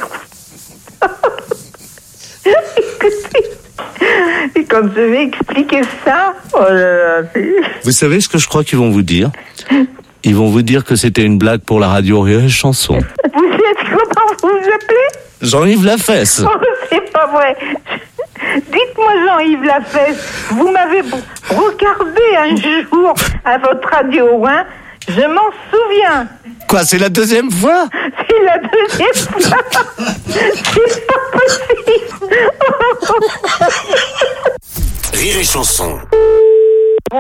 Écoutez. Et quand je vais expliquer ça... Oh là là, vous savez ce que je crois qu'ils vont vous dire? Ils vont vous dire que c'était une blague pour la radio Rire et Chanson. Vous êtes comment vous vous appelez? Jean-Yves Lafesse. Oh, c'est pas vrai. Dites-moi, Jean-Yves Lafesse, vous m'avez regardé un jour à votre radio, hein? Je m'en souviens. Quoi, c'est la deuxième fois? C'est la deuxième fois. C'est pas possible. Rire et Chanson. Bonjour.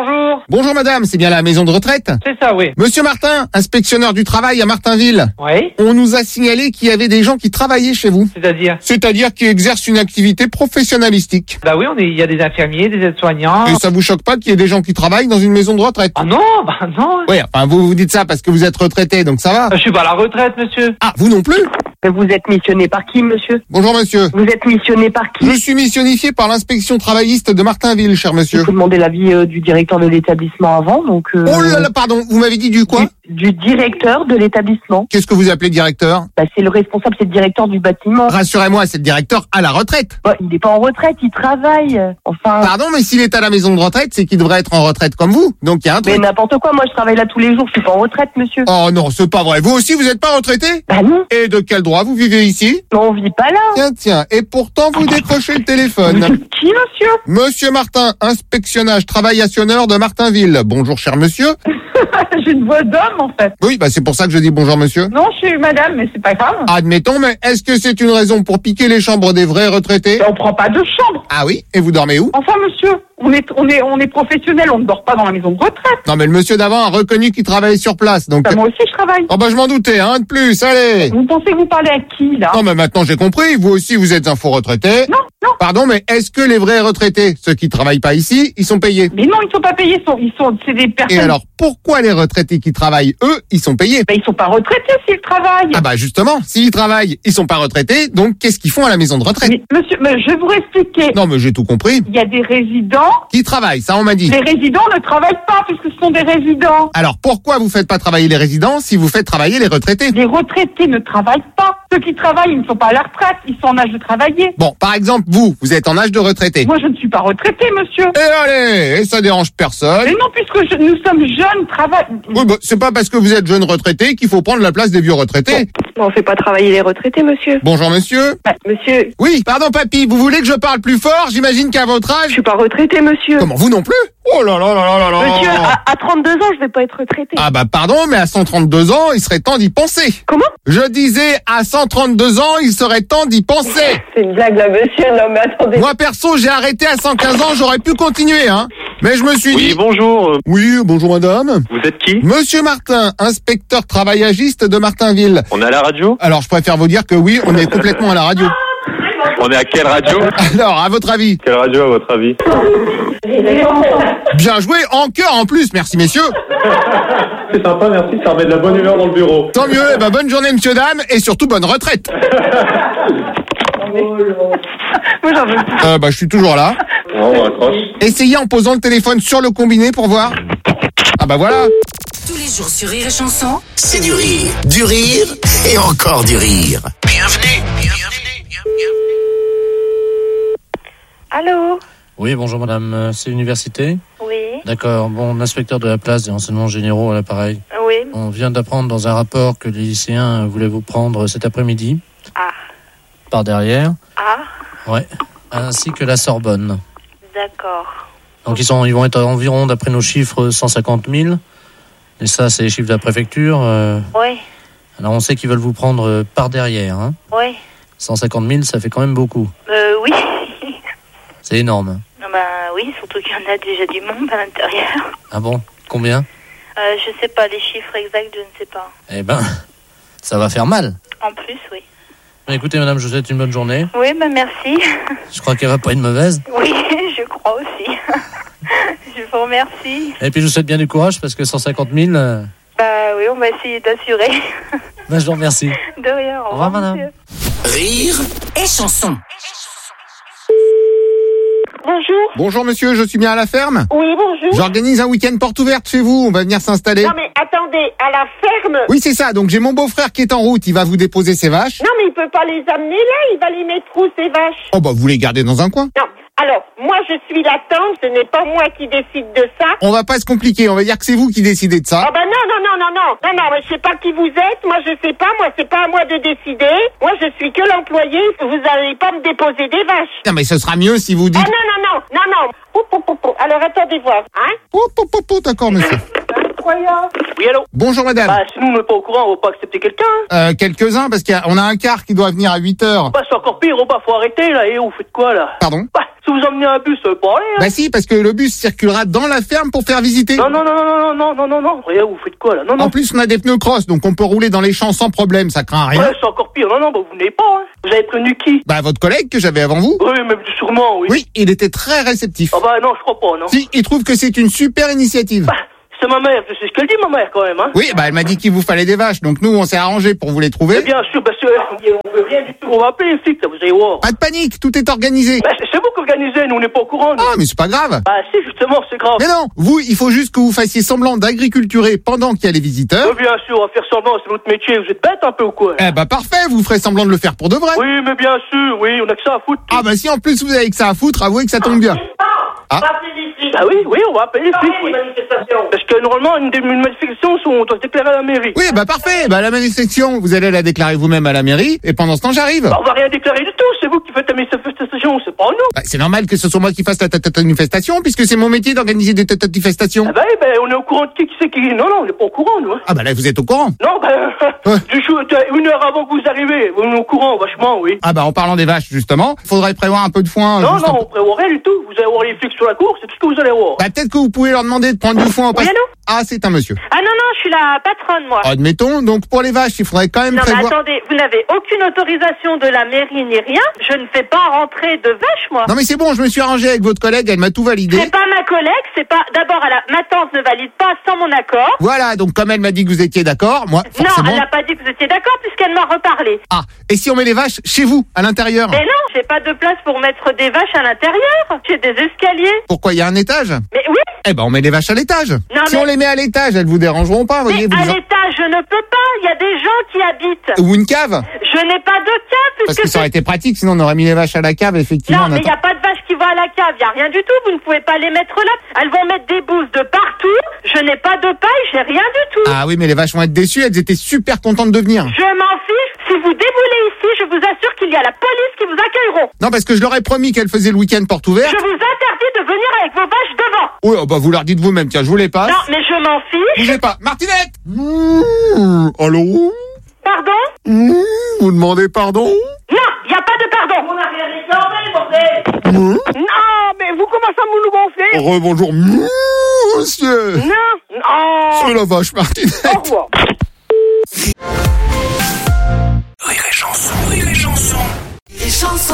Bonjour madame, c'est bien la maison de retraite? C'est ça, oui. Monsieur Martin, inspectionneur du travail à Martinville. Oui. On nous a signalé qu'il y avait des gens qui travaillaient chez vous. C'est-à-dire qui exercent une activité professionnalistique. Bah oui, il y a des infirmiers, des aides-soignants. Et ça vous choque pas qu'il y ait des gens qui travaillent dans une maison de retraite? Ah non, bah non. Oui, enfin vous dites ça parce que vous êtes retraité, donc ça va. Je suis pas à la retraite, monsieur. Ah, vous non plus? Vous êtes missionné par qui, monsieur? Bonjour monsieur. Vous êtes missionné par qui? Je suis missionnifié par l'inspection travailliste de Martinville, cher monsieur. Il faut demander l'avis du directeur de l'établissement avant, donc... Oh là là, pardon, vous m'avez dit du quoi? Du directeur de l'établissement. Qu'est-ce que vous appelez directeur? Bah, c'est le responsable, c'est le directeur du bâtiment. Rassurez-moi, c'est le directeur à la retraite. Bah, il n'est pas en retraite, il travaille. Enfin... Pardon, mais s'il est à la maison de retraite, c'est qu'il devrait être en retraite comme vous. Donc il y a un truc. Mais n'importe quoi, moi je travaille là tous les jours, je suis pas en retraite, monsieur. Oh non, c'est pas vrai. Vous aussi, vous êtes pas retraité? Bah non. Et de quel droit vous vivez ici? On vit pas là. Tiens, et pourtant vous décrochez le téléphone. Qui, monsieur? Monsieur Martin, inspectionnage travaillationneur de Martinville. Bonjour, cher monsieur. J'ai une voix d'homme, en fait. Oui, bah c'est pour ça que je dis bonjour, monsieur. Non, je suis madame, mais c'est pas grave. Admettons, mais est-ce que c'est une raison pour piquer les chambres des vrais retraités? On prend pas de chambre. Ah oui? Et vous dormez où? Enfin, monsieur, on est professionnel, on ne dort pas dans la maison de retraite. Non, mais le monsieur d'avant a reconnu qu'il travaillait sur place, donc... Bah, moi aussi, je travaille. Oh bah je m'en doutais, de plus, allez. Vous pensez que vous parlez à qui, là? Non, mais maintenant j'ai compris, vous aussi vous êtes un faux retraité. Non. Pardon, mais est-ce que les vrais retraités, ceux qui travaillent pas ici, ils sont payés? Mais non, ils sont pas payés, c'est des personnes... Et alors, pourquoi les retraités qui travaillent, eux, ils sont payés? Bah, ils sont pas retraités s'ils travaillent. Ah bah justement, s'ils travaillent, ils sont pas retraités, donc qu'est-ce qu'ils font à la maison de retraite? Mais, monsieur, je vais vous expliquer. Non, mais j'ai tout compris. Il y a des résidents... Qui travaillent, ça on m'a dit. Les résidents ne travaillent pas, puisque ce sont des résidents. Alors, pourquoi vous faites pas travailler les résidents si vous faites travailler les retraités? Les retraités ne travaillent pas. Ceux qui travaillent, ils ne sont pas à la retraite, ils sont en âge de travailler. Bon, par exemple, vous êtes en âge de retraité. Moi, je ne suis pas retraité, monsieur. Et allez, et ça dérange personne. Mais non, puisque nous sommes jeunes, Oui, bah, c'est pas parce que vous êtes jeune retraité qu'il faut prendre la place des vieux retraités. Bon, on fait pas travailler les retraités, monsieur. Bonjour, monsieur. Monsieur. Oui, pardon, papy, vous voulez que je parle plus fort? J'imagine qu'à votre âge... Je suis pas retraité, monsieur. Comment, vous non plus? Oh là là là là là. Monsieur, à 32 ans, je vais pas être retraité. Ah bah pardon, mais à 132 ans, il serait temps d'y penser. Comment? Je disais, à 132 ans, il serait temps d'y penser. C'est une blague là, monsieur. Non, mais attendez. Moi, perso, j'ai arrêté à 115 ans, j'aurais pu continuer, Mais je me suis dit... Oui, bonjour. Oui, bonjour madame. Vous êtes qui? Monsieur Martin, inspecteur travaillagiste de Martinville. On est à la radio? Alors, je préfère vous dire que oui, on est complètement à la radio. On est à quelle radio? Alors, à votre avis? Quelle radio, à votre avis? Bien joué, en chœur en plus, merci messieurs. C'est sympa, merci, ça remet de la bonne humeur dans le bureau. Tant mieux, bonne journée monsieur, dame, et surtout bonne retraite. Je suis toujours là. On raccroche. Essayez en posant le téléphone sur le combiné pour voir. Ah bah voilà. Tous les jours sur Rire et Chanson, C'est du rire et encore du rire. Bienvenue. Allô? Oui, bonjour madame, c'est l'université? Oui. D'accord, bon, l'inspecteur de la place des renseignements généraux à l'appareil. Oui. On vient d'apprendre dans un rapport que les lycéens voulaient vous prendre cet après-midi. Ah. Par derrière. Ah. Ouais, ainsi que la Sorbonne. D'accord. Donc ils vont être environ, d'après nos chiffres, 150 000. Et ça, c'est les chiffres de la préfecture. Oui. Alors on sait qu'ils veulent vous prendre par derrière. Oui. 150 000, ça fait quand même beaucoup. Oui. C'est énorme. Oui, surtout qu'il y en a déjà du monde à l'intérieur. Ah bon? Combien? Je sais pas, les chiffres exacts, je ne sais pas. Eh ben, ça va faire mal. En plus, oui. Écoutez madame, je vous souhaite une bonne journée. Oui, merci. Je crois qu'elle va pas être mauvaise. Oui, je crois aussi. Je vous remercie. Et puis je vous souhaite bien du courage parce que 150 000... oui, on va essayer d'assurer. Je vous remercie. De rien, au revoir madame. Monsieur. Rire et Chanson. Bonjour. Bonjour monsieur, je suis bien à la ferme? Oui, bonjour. J'organise un week-end porte ouverte chez vous, on va venir s'installer. Non mais attendez, à la ferme? Oui c'est ça, donc j'ai mon beau-frère qui est en route, il va vous déposer ses vaches. Non mais il peut pas les amener là, il va les mettre où ces vaches? Oh bah vous les gardez dans un coin. Non, alors moi je suis la tante, ce n'est pas moi qui décide de ça. On va pas se compliquer, on va dire que c'est vous qui décidez de ça. Ah bah non, mais je sais pas qui vous êtes, moi je sais pas, moi c'est pas à moi de décider. Moi je suis que l'employé, vous allez pas me déposer des vaches. Non mais ce sera mieux si vous dites... Ah non. Alors attendez voir, d'accord monsieur. Oui, allô? Bonjour madame. Si nous on n'est pas au courant, on va pas accepter quelqu'un. Quelques-uns, parce qu'on a un car qui doit venir à 8h. C'est encore pire, faut arrêter là, et vous faites quoi là? Pardon? Si Si vous emmenez un bus, ça veut pas aller, hein. Bah si, parce que le bus circulera dans la ferme pour faire visiter. Non. Regarde, vous faites quoi, là? Non. En plus, on a des pneus cross, donc on peut rouler dans les champs sans problème, ça craint rien. Ouais, c'est encore pire. Non, bah, vous venez pas, hein. Vous avez prévenu qui? Bah, votre collègue que j'avais avant vous. Oui, mais sûrement, oui. Oui, il était très réceptif. Ah bah non, je crois pas, non. Si, il trouve que c'est une super initiative. Bah, c'est ma mère, c'est ce qu'elle dit, ma mère, quand même, hein. Oui, bah, elle m'a dit qu'il vous fallait des vaches, donc nous, on s'est arrangé pour vous les trouver. Mais bien sûr, parce que on veut rien du tout. On va appeler les flics, là, vous allez voir. Pas de panique, tout est organisé. Bah, c'est vous qui organisez, nous, on n'est pas au courant, nous. Ah, mais c'est pas grave. Bah, si, justement, c'est grave. Mais non, vous, il faut juste que vous fassiez semblant d'agriculturer pendant qu'il y a les visiteurs. Oui, bien sûr, on va faire semblant, c'est votre métier. Vous êtes bête un peu ou quoi? Eh bah, parfait, vous ferez semblant de le faire pour de vrai. Oui, mais bien sûr, oui, on a que ça à foutre. Ah bah si en plus vous avez que ça à foutre, avouez que ça tombe bien. Ah oui, on va appeler les flics, oui. Parce que normalement, une manifestation, on doit se déclarer à la mairie. Oui, bah parfait. Bah la manifestation, vous allez la déclarer vous-même à la mairie, et pendant ce temps, j'arrive. Bah, on va rien déclarer du tout, c'est vous qui faites la manifestation, c'est pas nous. Bah, c'est normal que ce soit moi qui fasse la manifestation, puisque c'est mon métier d'organiser des manifestations. Ah bah, on est au courant de qui c'est qui. Non, on n'est pas au courant, nous. Hein. Ah bah là, vous êtes au courant. Non, une heure avant que vous arrivez, on est au courant, vachement, oui. Ah bah en parlant des vaches, justement, faudrait prévoir un peu de foin. Non, on prévoit rien du tout. Vous allez voir les flics sur la cour, c'est tout ce que vous allez voir. Bah peut-être que vous pouvez leur demander de prendre du foin au passage. Ah, c'est un monsieur. Ah non, je suis la patronne, moi. Admettons, donc pour les vaches, il faudrait quand même prévoir... Non, mais attendez, vous n'avez aucune autorisation de la mairie ni rien. Je ne fais pas rentrer de vaches, moi. Non mais c'est bon, je me suis arrangé avec votre collègue, elle m'a tout validé. C'est pas ma collègue, c'est pas... D'abord, ma tante ne valide pas sans mon accord. Voilà, donc comme elle m'a dit que vous étiez d'accord, moi, forcément... Non, elle n'a pas dit que vous étiez d'accord puisqu'elle m'a reparlé. Ah, et si on met les vaches chez vous, à l'intérieur? Mais non, j'ai pas de place pour mettre des vaches à l'intérieur. J'ai des escaliers. Pourquoi, il y a un étage? Mais oui. Eh ben, on met les vaches à l'étage. Si on les met à l'étage, elles vous dérangeront pas, voyez. Mais à l'étage, je ne peux pas. Il y a des gens qui habitent. Ou une cave. Je n'ai pas de cave. Parce que ça aurait été pratique, sinon on aurait mis les vaches à la cave, effectivement. Non, mais il n'y a pas de vaches qui vont à la cave. Il n'y a rien du tout. Vous ne pouvez pas les mettre là. Elles vont mettre des bouses de partout. Je n'ai pas de paille. J'ai rien du tout. Ah oui, mais les vaches vont être déçues. Elles étaient super contentes de venir. Je m'en fiche. Si vous déboulez ici, je vous assure qu'il y a la police qui vous accueilleront. Non, parce que je leur ai promis qu'elles faisaient le week-end porte ouverte. Je vous interdis de venir avec vos vaches devant. Oui, oh bah vous leur dites vous-même. Tiens, je vous les passe. Non, mais je m'en fiche. Bougez pas. Martinette. Allô? Pardon? Vous demandez pardon? Non, il n'y a pas de pardon. On n'a rien réclamé, bordel. Non, mais vous commencez à nous gonfler. Rebonjour, monsieur. Non. C'est la vache Martinette. Au revoir. Rire et chanson, rire et chanson. Rire et chanson.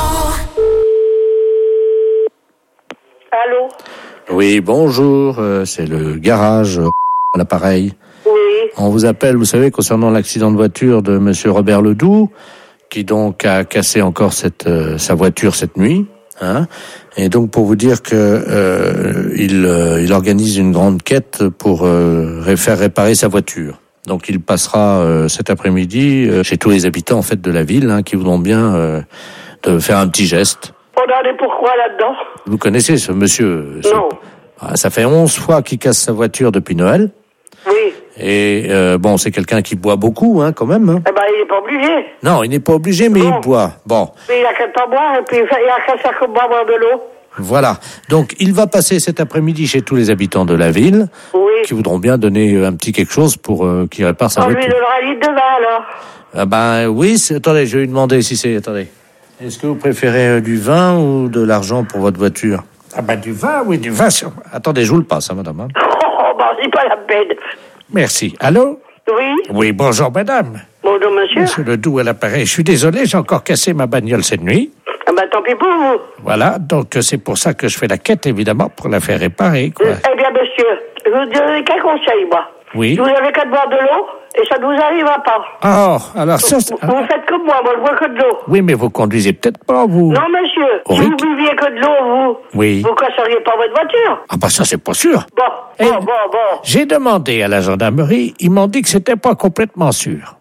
Allô? Oui, bonjour, c'est le garage à l'appareil. Oui. On vous appelle, vous savez, concernant l'accident de voiture de monsieur Robert Ledoux, qui donc a cassé encore sa voiture cette nuit, hein. Et donc pour vous dire que il organise une grande quête pour faire réparer sa voiture. Donc il passera cet après-midi chez tous les habitants en fait de la ville, hein, qui voudront bien de faire un petit geste. On en est pourquoi là-dedans? Vous connaissez ce monsieur? Non. Ça fait 11 fois qu'il casse sa voiture depuis Noël. Oui. Et bon, c'est quelqu'un qui boit beaucoup, hein, quand même. Hein. Eh ben, il n'est pas obligé. Non, il n'est pas obligé, mais il boit. Bon. Mais il a qu'à pas boire, et puis il a qu'à faire comme boire de l'eau. Voilà. Donc, il va passer cet après-midi chez tous les habitants de la ville, qui voudront bien donner un petit quelque chose pour qu'il répare sa voiture. On lui donnera un litre de vin, alors. Ah ben oui, attendez, je vais lui demander si c'est... Attendez. Est-ce que vous préférez du vin ou de l'argent pour votre voiture? Ah ben du vin, oui, du vin. Attendez, je vous le passe, hein, madame. Hein. Oh, ben c'est pas la peine. Merci. Allô? Oui. Oui, bonjour, madame. Bonjour, monsieur. Monsieur Ledoux à l'appareil. Je suis désolé, j'ai encore cassé ma bagnole cette nuit. Ah ben tant pis pour vous. Voilà, donc c'est pour ça que je fais la quête, évidemment, pour la faire réparer, quoi. Eh bien, monsieur, je vous donne quel conseil, moi? Oui. Vous avez qu'à boire de l'eau, et ça ne vous arrivera pas. Oh, alors ça... Vous faites comme moi je bois que de l'eau. Oui, mais vous conduisez peut-être pas, vous. Non, monsieur, si vous buviez que de l'eau, oui. Vous casseriez pas votre voiture. Ah bah ça, c'est pas sûr. Bon. J'ai demandé à la gendarmerie, ils m'ont dit que c'était pas complètement sûr.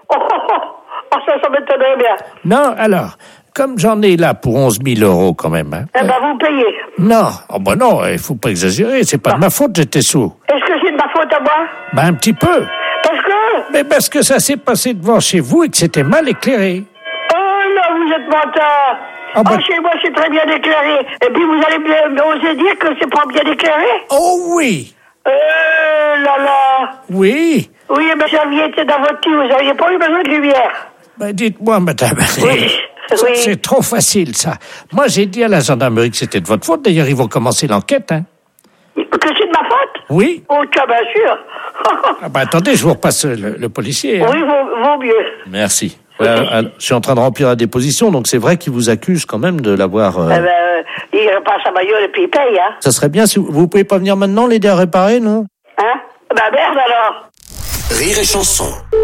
Ça m'étonnerait bien. Non, alors, comme j'en ai là pour 11 000 euros quand même... Hein, eh ben, vous payez. Non, oh ben non, il faut pas exagérer, c'est pas de ma faute, j'étais sous. Est-ce que c'est de ma faute à moi? Ben un petit peu. Parce que? Mais parce que ça s'est passé devant chez vous et que c'était mal éclairé. Oh non, vous êtes menteur. Chez moi, c'est très bien éclairé. Et puis, vous allez bien oser dire que c'est pas bien éclairé? Oh oui. Là. Oui. Oui, mais si vous étiez dans votre tue, vous n'auriez pas eu besoin de lumière. Ben dites-moi, madame. Oui. Oui. C'est trop facile, ça. Moi, j'ai dit à la gendarmerie que c'était de votre faute. D'ailleurs, ils vont commencer l'enquête, hein. Que c'est de ma faute? Oui. Oh, tiens, bien sûr. Attendez, je vous repasse le policier. Hein. Oui, vaut mieux. Merci. Je suis en train de remplir la déposition, donc c'est vrai qu'il vous accuse quand même de l'avoir... Il repasse sa bagnole et puis il paye, hein. Ça serait bien si vous pouvez pas venir maintenant l'aider à réparer, non? Hein? Merde alors. Rire et chanson.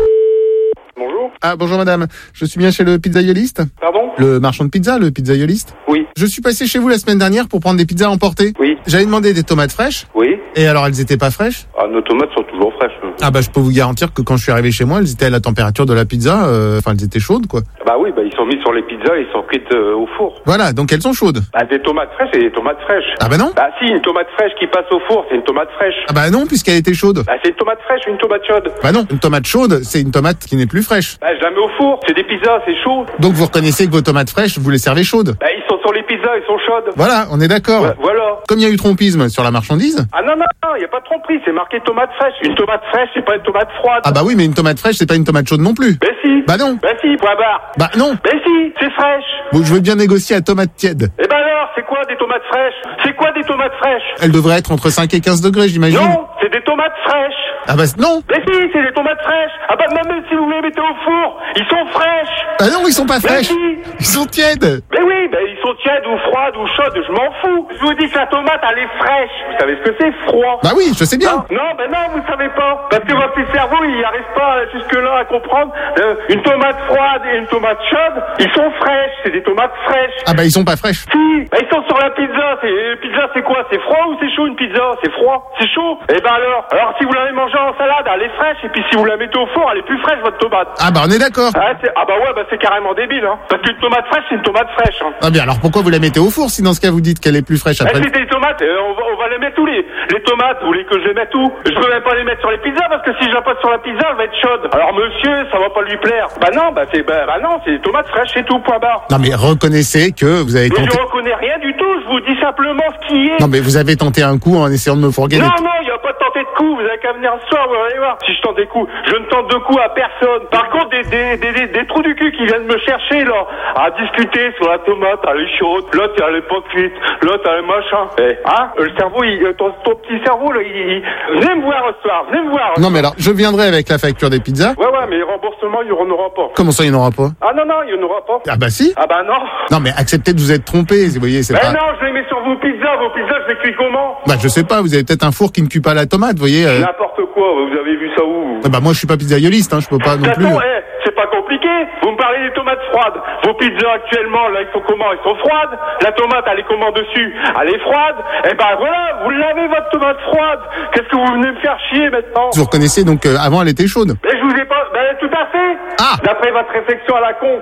Bonjour. Ah, bonjour madame. Je suis bien chez le pizzaïoliste? Pardon? Le marchand de pizza, le pizzaïoliste? Oui. Je suis passé chez vous la semaine dernière pour prendre des pizzas emportées. Oui. J'avais demandé des tomates fraîches. Oui. Et alors, elles étaient pas fraîches? Ah, nos tomates sont toujours fraîches. Ah bah, je peux vous garantir que quand je suis arrivé chez moi, elles étaient à la température de la pizza. Enfin, elles étaient chaudes, quoi. Bah oui, ils sont mis sur les pizzas et ils sont cuites au four. Voilà, donc elles sont chaudes. Bah, des tomates fraîches et des tomates fraîches. Ah bah non. Bah si, une tomate fraîche qui passe au four, c'est une tomate fraîche. Ah bah non, puisqu'elle était chaude. Bah c'est une tomate fraîche ou une tomate chaude. Bah non, une tomate chaude, c'est une tomate qui n'est plus fraîche. Bah je la mets au four, c'est des pizzas, c'est chaud. Donc vous reconnaissez que vos tomates fraîches, vous les servez chaudes. Bah ils sont sur les pizzas, ils sont chaudes. Voilà, on est d'accord. Ouais, voilà. Comme il y a eu trompisme sur la marchandise. Ah non, il y a pas de tromperie, c'est marqué tomate fraîche. Une tomate fraîche, c'est pas une tomate froide. Ah bah oui, mais une tomate fraîche, c'est pas une tomate chaude non plus. Bah si. Bah non. Bah si, point barre. Bah non. Bah si, c'est fraîche. Bon, je veux bien négocier à tomate tiède. Eh ben alors, c'est quoi des tomates fraîches? C'est quoi des tomates fraîches? Elles devraient être entre 5 et 15 degrés, j'imagine. Non, c'est des tomates fraîches. Ah bah non. Mais si, c'est des tomates fraîches. Ah bah même si vous les mettez au four, ils sont fraîches. Ah non, ils sont pas fraîches. Si. Ils sont tièdes. Mais oui, ils sont tièdes ou froides ou chaudes, je m'en fous. Je vous dis que la tomate, elle est fraîche. Vous savez ce que c'est, froid? Bah oui, je sais bien. Non, vous savez pas. Parce que votre petit cerveau, il arrive pas jusque-là à comprendre. Une tomate froide et une tomate chaude, ils sont fraîches. C'est des tomates fraîches. Ah bah ils sont pas fraîches. Si, ils sont sur la pizza. Pizza, c'est quoi? C'est froid ou c'est chaud une pizza? C'est froid. C'est chaud. Eh ben alors si vous l'avez mangée en salade, elle est fraîche. Et puis si vous la mettez au four, elle est plus fraîche, votre tomate. Ah bah on est d'accord. C'est carrément débile, hein. Parce qu'une tomate fraîche, c'est une tomate fraîche, hein. Ah mais alors pourquoi vous la mettez au four si dans ce cas vous dites qu'elle est plus fraîche après? C'est des tomates, on va les mettre où les tomates, vous voulez que je les mette où? Je peux même pas les mettre sur les pizzas parce que si je la passe sur la pizza, elle va être chaude. Alors monsieur, ça va pas lui plaire. Bah non, c'est des tomates fraîches, c'est tout, point barre. Non mais reconnaissez que vous avez tenté... Mais je reconnais rien du tout, je vous dis simplement ce qui est. Non mais vous avez tenté un coup en essayant de me fourguer. Non, il y a pas de tenter de coup, vous avez qu'à venir ce soir, vous allez voir. Si je tente des coups, je ne tente de coups à personne. Par contre, des trous du cul qui viennent me chercher, là, à discuter sur la tomate, elle est chaude, l'autre elle est pas cuite, l'autre elle est machin. Le cerveau, ton petit cerveau, là, venez me voir ce soir, venez me voir. Non mais alors, je viendrai avec la facture des pizzas. Ouais, mais remboursement, il n'y en aura pas. Comment ça, il n'y en aura pas? Ah non, il n'y en aura pas. Ah bah si. Ah bah non. Non mais acceptez de vous être trompé, vous voyez, c'est pas... non, je les mets sur vos pizzas, je les cuis comment? Bah je sais pas, vous avez peut-être un four qui ne cuit pas la tomate, vous voyez. N'importe quoi, vous avez vu ça où? Bah moi je suis pas pizzaïoliste, hein, je peux pas non plus... C'est pas compliqué, vous me parlez des tomates froides. Vos pizzas actuellement, là, ils sont comment? Ils sont froides. La tomate, elle est comment dessus? Elle est froide. Eh ben voilà, vous l'avez votre tomate froide. Qu'est-ce que vous venez me faire chier maintenant? Vous reconnaissez donc avant elle était chaude? Mais je vous ai pas... tout à fait. D'après votre réflexion à la con.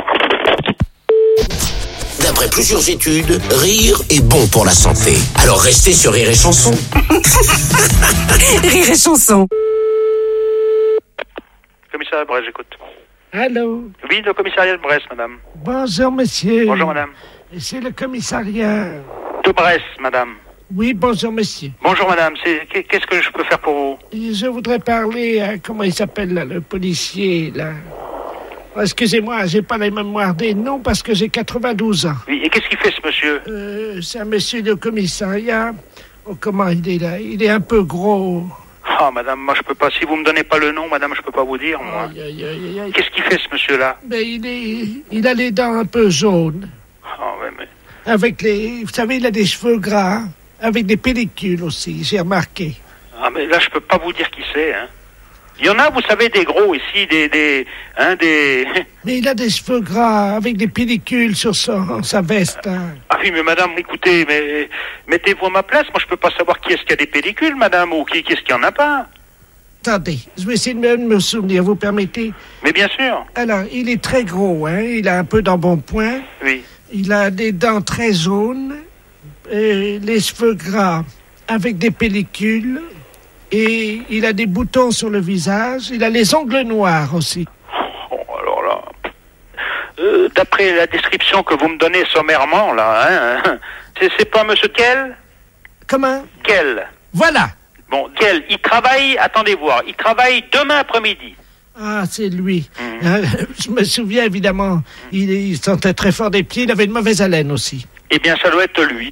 D'après plusieurs études, rire est bon pour la santé. Alors restez sur Rire et Chanson. Rire et Chanson. Commissariat de Brest, j'écoute. Allô? Oui, le commissariat de Brest, madame. Bonjour, monsieur. Bonjour, madame. C'est le commissariat... De Brest, madame. Oui, bonjour, monsieur. Bonjour, madame. Qu'est-ce que je peux faire pour vous? Je voudrais parler à... Comment il s'appelle, là, le policier, là? Excusez-moi, j'ai pas la mémoire des noms parce que j'ai 92 ans. Oui, et qu'est-ce qu'il fait, ce monsieur? C'est un monsieur de commissariat. Oh, comment il est, là? Il est un peu gros... Ah, madame, moi je peux pas. Si vous me donnez pas le nom, madame, je peux pas vous dire, moi. Qu'est-ce qu'il fait, ce monsieur-là? Ben, il a les dents un peu jaunes. Ah, ouais, mais... Avec les... Vous savez, il a des cheveux gras. Avec des pellicules aussi, j'ai remarqué. Ah, mais là, je peux pas vous dire qui c'est, hein. Il y en a, vous savez, des gros ici, des... Mais il a des cheveux gras avec des pellicules sur sa veste. Hein. Ah oui, mais madame, écoutez, mais mettez-vous à ma place. Moi, je peux pas savoir qui est-ce qui a des pellicules, madame, ou qui est-ce qui en a pas. Attendez, je vais essayer de me souvenir, vous permettez? Mais bien sûr. Alors, il est très gros, hein. Il a un peu d'embonpoint. Oui. Il a des dents très jaunes, les cheveux gras avec des pellicules. Et il a des boutons sur le visage. Il a les ongles noirs aussi. Oh, alors là... d'après la description que vous me donnez sommairement, là, hein, c'est pas monsieur Kell? Comment? Kell. Voilà. Bon, Kell, il travaille... Attendez voir. Il travaille demain après-midi. Ah, c'est lui. Je me souviens évidemment, il sentait très fort des pieds, il avait une mauvaise haleine aussi. Eh bien, ça doit être lui.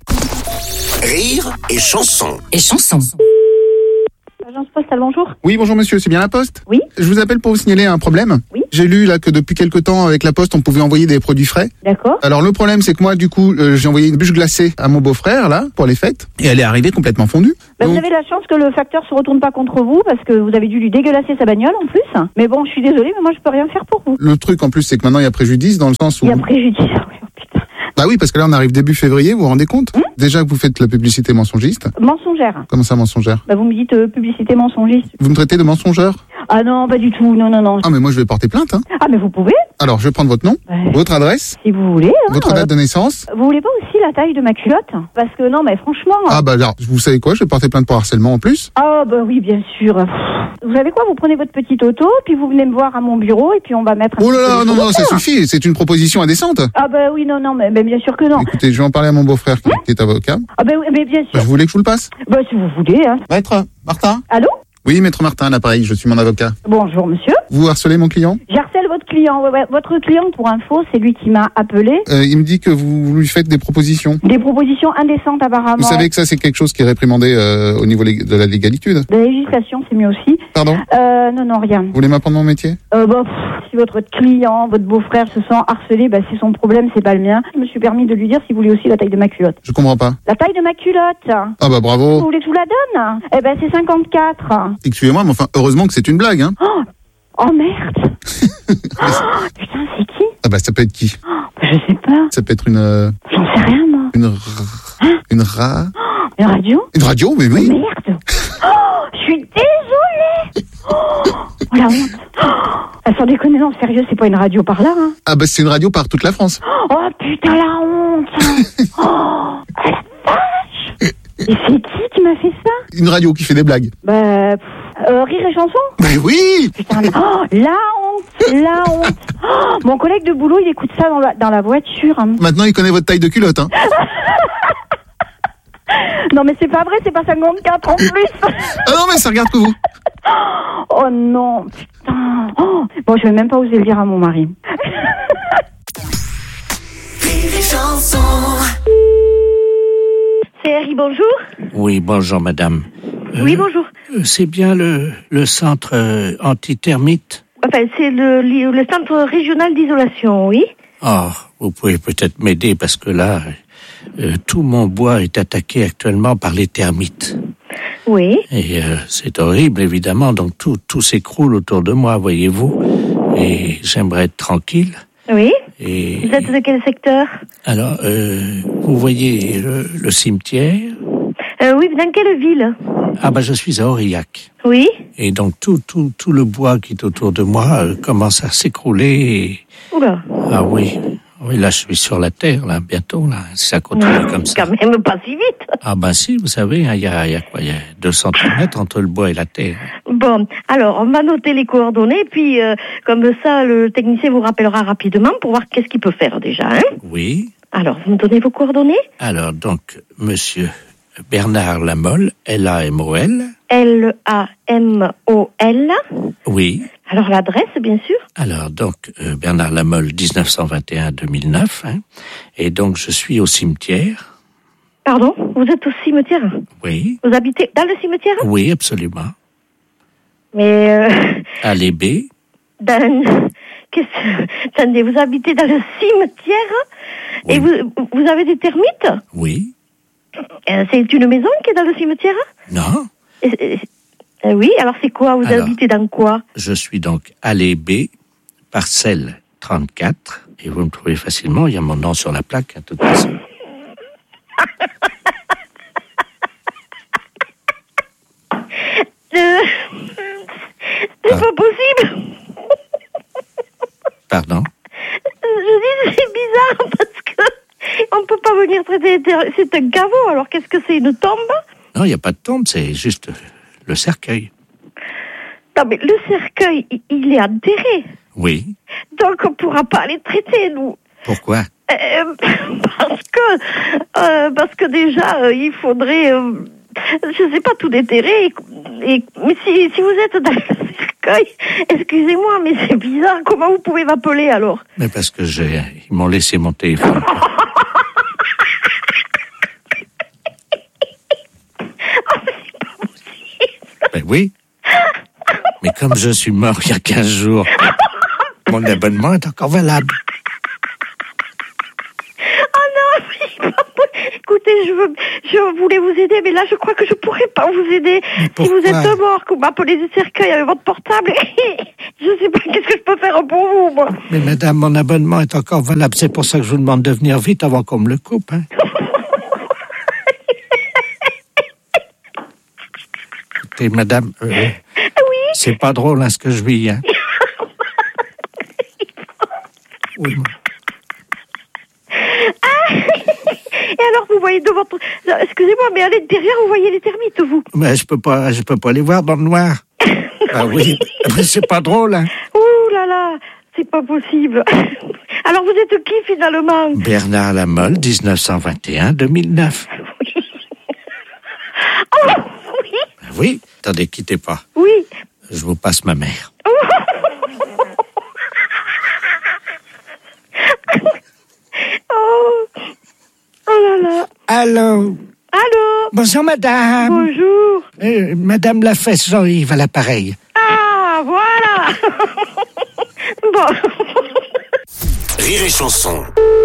Rire et chanson. Et chanson. Agence postale, bonjour. Oui, bonjour monsieur, c'est bien la Poste? Oui. Je vous appelle pour vous signaler un problème. Oui. J'ai lu là que depuis quelque temps avec la Poste, on pouvait envoyer des produits frais. D'accord. Alors le problème, c'est que moi, du coup, j'ai envoyé une bûche glacée à mon beau-frère là pour les fêtes, et elle est arrivée complètement fondue. Vous avez la chance que le facteur se retourne pas contre vous parce que vous avez dû lui dégueulasser sa bagnole en plus. Mais bon, je suis désolée, mais moi je peux rien faire pour vous. Le truc en plus, c'est que maintenant il y a préjudice dans le sens où. Il y a préjudice. Bah oui, parce que là on arrive début février, vous vous rendez compte? Déjà que vous faites la publicité mensongiste. Mensongère. Comment ça, mensongère? Bah vous me dites publicité mensongiste. Vous me traitez de mensongeur? Ah non, pas du tout, non. Ah mais moi je vais porter plainte, hein. Ah mais vous pouvez. Alors je vais prendre votre nom, votre adresse, si vous voulez. Votre date de naissance. Vous voulez pas aussi la taille de ma culotte? Parce que non, mais franchement. Ah bah alors, vous savez quoi, je vais porter plainte pour harcèlement en plus. Ah bah oui, bien sûr. Vous savez quoi, vous prenez votre petite auto, puis vous venez me voir à mon bureau, et puis on va mettre un Oh là là, non, ça suffit, c'est une proposition indécente. Ah bah oui, non, mais bien sûr que non. Écoutez, je vais en parler à mon beau-frère qui est avocat. Ah bah oui, mais bien sûr. Bah, vous voulez que je vous le passe? Bah si vous voulez, hein. Maître Martin? Allô? Oui, maître Martin, l'appareil, je suis mon avocat. Bonjour, monsieur. Vous harcelez mon client? J'harcèle votre client. Ouais. Votre client, pour info, c'est lui qui m'a appelé. Il me dit que vous lui faites des propositions. Des propositions indécentes, apparemment. Vous savez que ça, c'est quelque chose qui est réprimandé au niveau de la légalitude. La législation, c'est mieux aussi. Pardon? Non, rien. Vous voulez m'apprendre mon métier? Si votre client, votre beau-frère se sent harcelé, bah c'est son problème, c'est pas le mien. Je me suis permis de lui dire s'il voulait aussi la taille de ma culotte. Je comprends pas. La taille de ma culotte. Ah bah bravo. Vous voulez que je vous la donne? Eh ben c'est 54. Excusez-moi, mais enfin, heureusement que c'est une blague, hein. Oh merde. Putain, c'est qui? Ah bah ça peut être qui? Je sais pas. Ça peut être une... J'en sais rien, moi. Une radio? Une radio, mais oui. Oh, merde. Je suis désolée. Oh la honte. Sans déconner, non, sérieux, c'est pas une radio par là, hein. Ah bah c'est une radio par toute la France. Oh putain, la honte. Oh la vache. Et c'est qui m'a fait ça? Une radio qui fait des blagues. Bah, Rire et chanson? Bah oui. Putain, la honte. Oh, mon collègue de boulot, il écoute ça dans la voiture. Hein. Maintenant, il connaît votre taille de culotte, hein. Non, mais c'est pas vrai, c'est pas 54 en plus. Ah non, mais ça regarde que vous. Oh non, putain. Oh. Bon, je vais même pas oser le dire à mon mari. Rire et chanson. C'est Harry, bonjour. Oui, bonjour madame. Oui, bonjour. C'est bien le centre antitermite? Enfin, c'est le centre régional d'isolation, oui. Ah, vous pouvez peut-être m'aider parce que là, tout mon bois est attaqué actuellement par les termites. Oui. Et c'est horrible, évidemment, donc tout s'écroule autour de moi, voyez-vous. Et j'aimerais être tranquille. Oui. Et vous êtes de quel secteur? Alors, vous voyez le cimetière? Oui, dans quelle ville? Ah bah je suis à Aurillac. Oui. Et donc tout le bois qui est autour de moi commence à s'écrouler. Oula. Ah oui, là je suis sur la terre, là, bientôt, là, si ça continue comme ça. Quand même pas si vite. Ah bah si, vous savez, il y a quoi, il y a 2 centimètres entre le bois et la terre. Bon, alors on va noter les coordonnées, puis comme ça le technicien vous rappellera rapidement pour voir qu'est-ce qu'il peut faire déjà, hein. Oui. Alors, vous me donnez vos coordonnées? Alors donc, monsieur Bernard Lamolle, L-A-M-O-L. L-A-M-O-L. Oui. Alors l'adresse, bien sûr. Alors donc, Bernard Lamolle, 1921-2009. Hein, et donc, je suis au cimetière. Pardon? Vous êtes au cimetière? Oui. Vous habitez dans le cimetière? Oui, absolument. Mais... À l'Ébé. Attendez, vous habitez dans le cimetière? Oui. Et vous avez des termites? Oui. C'est une maison qui est dans le cimetière? Non. Oui, alors c'est quoi? Vous habitez dans quoi? Je suis donc allée B, parcelle 34, et vous me trouvez facilement, il y a mon nom sur la plaque, à toute façon. C'est pas possible. Pardon? Je dis c'est bizarre parce que on peut pas venir traiter. C'est un caveau, alors qu'est-ce que c'est, une tombe? Non, il n'y a pas de tombe, c'est juste le cercueil. Non, mais le cercueil, il est enterré. Oui. Donc on pourra pas les traiter, nous. Pourquoi? Parce que déjà, il faudrait, je sais pas, tout déterrer mais si vous êtes dans le cercueil, excusez-moi, mais c'est bizarre. Comment vous pouvez m'appeler alors? Mais parce que ils m'ont laissé mon téléphone. Ben oui. Mais comme je suis mort il y a 15 jours, mon abonnement est encore valable. Écoutez, je voulais vous aider, mais là, je crois que je pourrais pas vous aider. Si vous êtes mort, que vous m'appelez du cercueil avec votre portable, je sais pas qu'est-ce que je peux faire pour vous, moi. Mais madame, mon abonnement est encore valable. C'est pour ça que je vous demande de venir vite avant qu'on me le coupe, hein. Écoutez, madame, oui. C'est pas drôle, hein, ce que je vis, hein. Oui, moi. Et alors, vous voyez de votre... Excusez-moi, mais allez derrière, vous voyez les termites, vous. Mais je peux pas les voir dans le noir. Ah oui, mais c'est pas drôle, hein. Ouh là là, c'est pas possible. Alors, vous êtes qui, finalement? Bernard Lamolle, 1921-2009. Oui. Oh, oui. Oui, attendez, quittez pas. Oui. Je vous passe ma mère. Oh là là. Allô? Bonjour, madame. Bonjour. Madame Lafesse, Jean-Yves à l'appareil. Ah, voilà. Bon. Rire et chanson.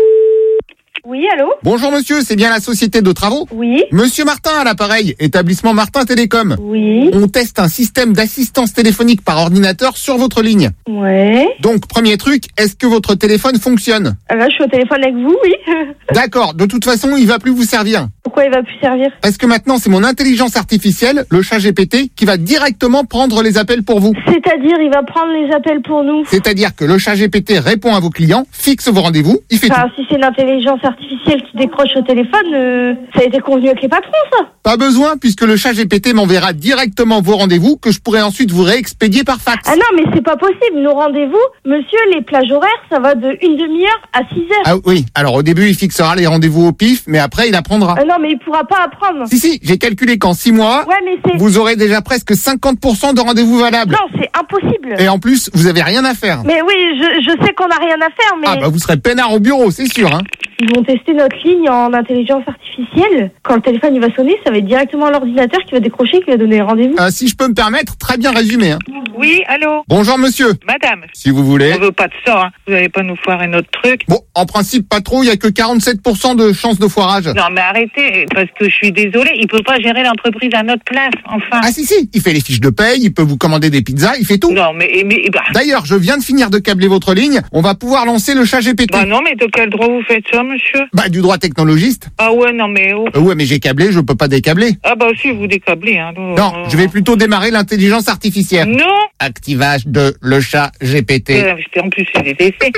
Oui, allô? Bonjour monsieur, c'est bien la société de travaux? Oui. Monsieur Martin à l'appareil, établissement Martin Télécom. Oui. On teste un système d'assistance téléphonique par ordinateur sur votre ligne. Ouais. Donc, premier truc, est-ce que votre téléphone fonctionne? Là, je suis au téléphone avec vous, oui. D'accord, de toute façon, il va plus vous servir. Pourquoi il va plus servir? Parce que maintenant, c'est mon intelligence artificielle, le chat GPT, qui va directement prendre les appels pour vous. C'est-à-dire, il va prendre les appels pour nous. C'est-à-dire que le chat GPT répond à vos clients, fixe vos rendez-vous, il fait tout. Si c'est l'intelligence artificielle qui décroche au téléphone, ça a été convenu avec les patrons, ça. Pas besoin, puisque le chat GPT m'enverra directement vos rendez-vous, que je pourrai ensuite vous réexpédier par fax. Ah non, mais c'est pas possible. Nos rendez-vous, monsieur, les plages horaires, ça va de une demi-heure à 6 heures. Ah oui, alors au début, il fixera les rendez-vous au pif, mais après, il apprendra. Ah non, mais il pourra pas apprendre. Si, j'ai calculé qu'en 6 mois, vous aurez déjà presque 50% de rendez-vous valables. Non, c'est impossible. Et en plus, vous avez rien à faire. Mais oui, je sais qu'on a rien à faire, mais... Ah bah vous serez peinard au bureau, c'est sûr, hein. Ils vont tester notre ligne en intelligence artificielle. Quand le téléphone il va sonner, ça va être directement l'ordinateur qui va décrocher, qui va donner rendez-vous. Si je peux me permettre, très bien résumé, hein. Oui, allô? Bonjour monsieur. Madame. Si vous voulez. On veut pas de ça, hein. Vous allez pas nous foirer notre truc. Bon, en principe pas trop, il y a que 47% de chances de foirage. Non mais arrêtez, parce que je suis désolée, il peut pas gérer l'entreprise à notre place, enfin. Ah si, il fait les fiches de paye, il peut vous commander des pizzas, il fait tout. Non mais bah... D'ailleurs, je viens de finir de câbler votre ligne, on va pouvoir lancer le chat GPT. Bah non, mais de quel droit vous faites ça, monsieur? Bah du droit technologiste. Ah ouais, non mais... Oh. Ouais, mais j'ai câblé, je peux pas décabler. Ah bah si, vous décablez, hein. Non, je vais plutôt démarrer l'intelligence artificielle. Non. Activage de le chat GPT. En plus, c'est des essais.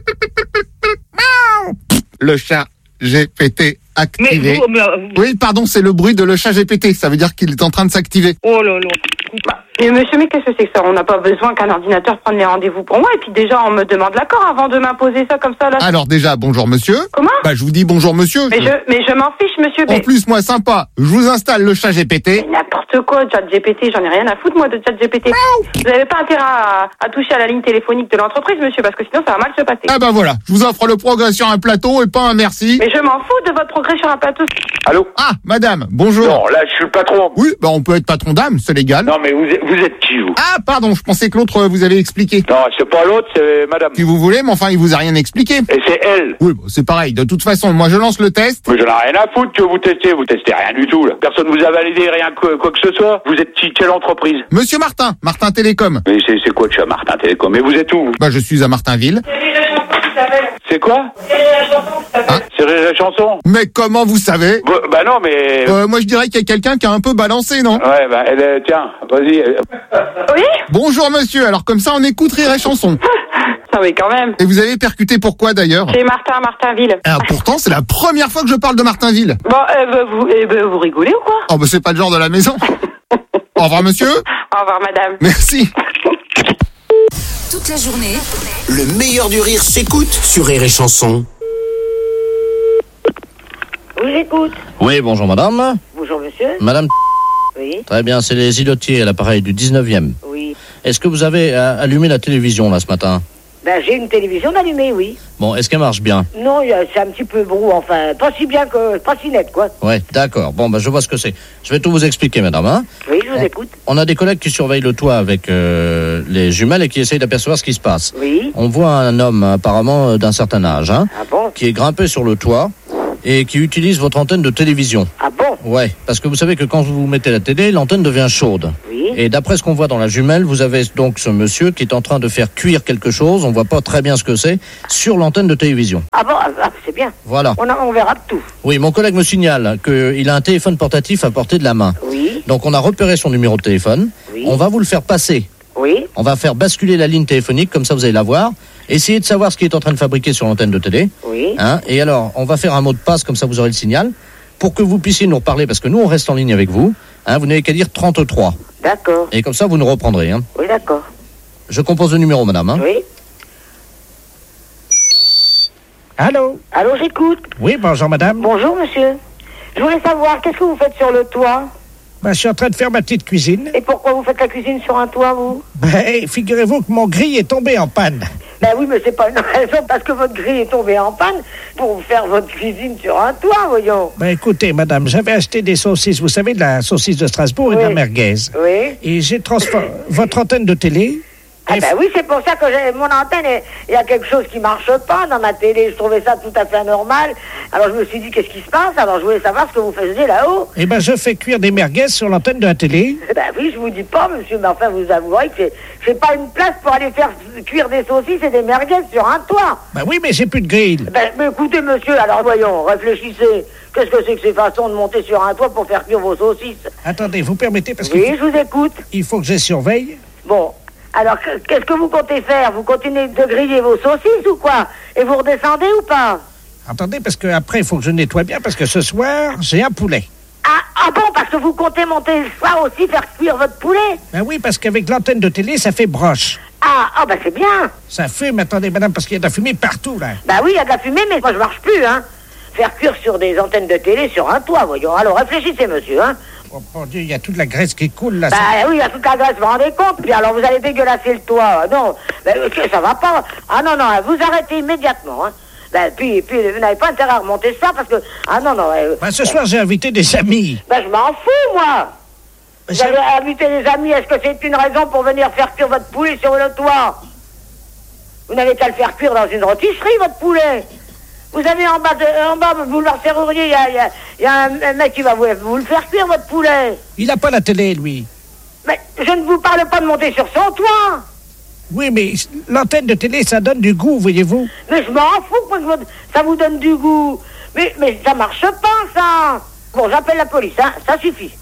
Le chat GPT activé. Mais Oui, pardon, c'est le bruit de le chat GPT. Ça veut dire qu'il est en train de s'activer. Oh là là. Mais monsieur, mais qu'est-ce que c'est que ça? On n'a pas besoin qu'un ordinateur prenne les rendez-vous pour moi. Et puis déjà, on me demande l'accord avant de m'imposer ça comme ça, là. Alors déjà, bonjour monsieur. Comment? Bah je vous dis bonjour monsieur. Mais je m'en fiche, monsieur. En plus, moi, sympa, je vous installe le chat GPT. Mais n'importe quoi, chat GPT, j'en ai rien à foutre, moi, de chat GPT. Vous n'avez pas intérêt à toucher à la ligne téléphonique de l'entreprise, monsieur, parce que sinon, ça va mal se passer. Ah bah voilà, je vous offre le progrès sur un plateau et pas un merci. Mais je m'en fous de votre progrès sur un plateau. Allô? Ah, madame, bonjour. Non, là, je suis le patron. Oui, bah on peut être patron d'âme, c'est légal. Non, mais vous êtes qui, vous? Ah, pardon, je pensais que l'autre vous avait expliqué. Non, c'est pas l'autre, c'est madame. Si vous voulez, mais enfin, il vous a rien expliqué. Et c'est elle. Oui, bah, c'est pareil. De toute façon, moi, je lance le test. Mais j'en ai rien à foutre que vous testez rien du tout, là. Personne vous a validé rien quoi que ce soit. Vous êtes qui? Quelle entreprise? Monsieur Martin, Martin Télécom. Mais c'est quoi de chez Martin Télécom? Mais vous êtes où, vous? Bah, je suis à Martinville. C'est quoi? C'est Rire et Chanson. Mais comment vous savez? Bah non, mais... moi, je dirais qu'il y a quelqu'un qui a un peu balancé, non? Ouais, bah, tiens, vas-y. Oui? Bonjour, monsieur. Alors, comme ça, on écoute Rire et Chanson. Ah oui, quand même. Et vous avez percuté pourquoi, d'ailleurs? C'est Martinville. Alors, pourtant, c'est la première fois que je parle de Martinville. Bon, vous rigolez ou quoi? Oh, bah, c'est pas le genre de la maison. Au revoir, monsieur. Au revoir, madame. Merci. Toute la journée, le meilleur du rire s'écoute sur Rire et Chanson. Oui, j'écoute. Oui, bonjour madame. Bonjour, monsieur. Madame, Oui. Très bien, c'est les îlotiers à l'appareil du 19e. Oui. Est-ce que vous avez allumé la télévision, là, ce matin? Ben, j'ai une télévision allumée, oui. Bon, est-ce qu'elle marche bien? Non, c'est un petit peu brou, enfin, pas si bien que... pas si net, quoi. Ouais, d'accord. Bon, je vois ce que c'est. Je vais tout vous expliquer, madame, hein. Oui, je vous écoute. On a des collègues qui surveillent le toit avec les jumelles et qui essayent d'apercevoir ce qui se passe. Oui. On voit un homme, apparemment, d'un certain âge, hein, Ah bon? qui est grimpé sur le toit et qui utilise votre antenne de télévision. Ah bon? Ouais, parce que vous savez que quand vous mettez la télé, l'antenne devient chaude. Oui. Et d'après ce qu'on voit dans la jumelle, vous avez donc ce monsieur qui est en train de faire cuire quelque chose, on voit pas très bien ce que c'est, sur l'antenne de télévision. Ah bon? C'est bien. Voilà. On verra tout. Oui, mon collègue me signale qu'il a un téléphone portatif à portée de la main. Oui. Donc on a repéré son numéro de téléphone. Oui. On va vous le faire passer. Oui. On va faire basculer la ligne téléphonique, comme ça vous allez la voir. Essayez de savoir ce qu'il est en train de fabriquer sur l'antenne de télé. Oui. Hein, et alors, on va faire un mot de passe, comme ça vous aurez le signal, pour que vous puissiez nous reparler, parce que nous on reste en ligne avec vous. Hein, vous n'avez qu'à dire 33. D'accord. Et comme ça vous nous reprendrez. Hein. Oui, d'accord. Je compose le numéro, madame. Hein. Oui. Allô? Allô, j'écoute. Oui, bonjour, madame. Bonjour, monsieur. Je voulais savoir, qu'est-ce que vous faites sur le toit? Ben, je suis en train de faire ma petite cuisine. Et pourquoi vous faites la cuisine sur un toit, vous? Ben, figurez-vous que mon grille est tombé en panne. Ben oui, mais c'est pas une raison parce que votre grille est tombée en panne pour faire votre cuisine sur un toit, voyons. Ben, écoutez, madame, j'avais acheté des saucisses, vous savez, de la saucisse de Strasbourg et de la merguez. Oui. Et j'ai transformé votre antenne de télé. Ah ben oui, c'est pour ça que mon antenne, il y a quelque chose qui marche pas dans ma télé. Je trouvais ça tout à fait anormal. Alors je me suis dit, qu'est-ce qui se passe? Alors je voulais savoir ce que vous faisiez là-haut. Eh ben, je fais cuire des merguez sur l'antenne de la télé. Eh ben oui, je vous dis pas, monsieur, mais enfin, vous avouerez que c'est pas une place pour aller faire cuire des saucisses et des merguez sur un toit. Ben oui, mais j'ai plus de grille. Ben, mais écoutez, monsieur, alors voyons, réfléchissez. Qu'est-ce que c'est que ces façons de monter sur un toit pour faire cuire vos saucisses? Attendez, vous permettez parce que... Oui, je vous écoute. Il faut que je les surveille. Bon. Alors, qu'est-ce que vous comptez faire? Vous continuez de griller vos saucisses ou quoi? Et vous redescendez ou pas? Attendez, parce que après il faut que je nettoie bien, parce que ce soir, j'ai un poulet. Ah bon, parce que vous comptez monter le soir aussi faire cuire votre poulet? Ben oui, parce qu'avec l'antenne de télé, ça fait broche. Ah ben c'est bien. Ça fume, attendez, madame, parce qu'il y a de la fumée partout, là. Ben oui, il y a de la fumée, mais moi je marche plus, hein. Faire cuire sur des antennes de télé sur un toit, voyons. Alors réfléchissez, monsieur, hein. Oh mon Dieu, il y a toute la graisse qui coule, là. Bah oui, il y a toute la graisse, vous vous rendez compte? Puis alors vous allez dégueulasser le toit. Non, ça va pas. Ah non, vous arrêtez immédiatement, hein. Puis vous n'avez pas intérêt à remonter ça parce que... Ah non. Ce soir, j'ai invité des amis. Je m'en fous, moi. Vous avez invité des amis, est-ce que c'est une raison pour venir faire cuire votre poulet sur le toit? Vous n'avez qu'à le faire cuire dans une rôtisserie, votre poulet. Vous avez en bas, boulevard Serrurier, il y a un mec qui va vous le faire cuire, votre poulet. Il n'a pas la télé, lui. Mais je ne vous parle pas de monter sur son toit. Oui, mais l'antenne de télé, ça donne du goût, voyez-vous. Mais je m'en fous que ça vous donne du goût. Mais ça marche pas, ça. Bon, j'appelle la police, hein, ça suffit.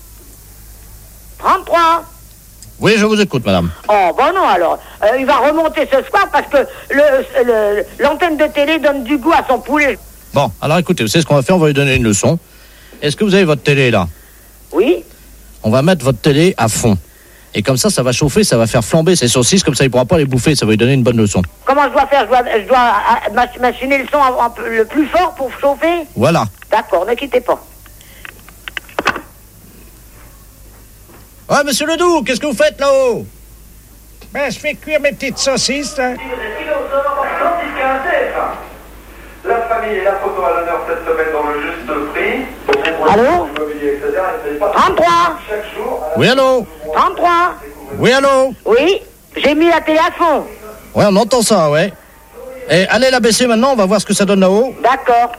33. Oui, je vous écoute, madame. Oh, bon non, alors. Il va remonter ce soir parce que l'antenne de télé donne du goût à son poulet. Bon, alors écoutez, vous savez ce qu'on va faire? On va lui donner une leçon. Est-ce que vous avez votre télé, là? Oui. On va mettre votre télé à fond. Et comme ça va chauffer, ça va faire flamber ces saucisses, comme ça il ne pourra pas les bouffer, ça va lui donner une bonne leçon. Comment je dois faire? Je dois machiner le son le plus fort pour chauffer? Voilà. D'accord, ne quittez pas. Ouais, monsieur Ledoux, qu'est-ce que vous faites là-haut? Ben, je fais cuire mes petites saucisses, là. La famille et la photo à l'honneur cette semaine dans le juste prix. Allô? 33. Oui, allô? 33. Oui, allô? Oui, j'ai mis la télé à fond. Ouais, on entend ça, ouais. Et allez la baisser maintenant, on va voir ce que ça donne là-haut. D'accord.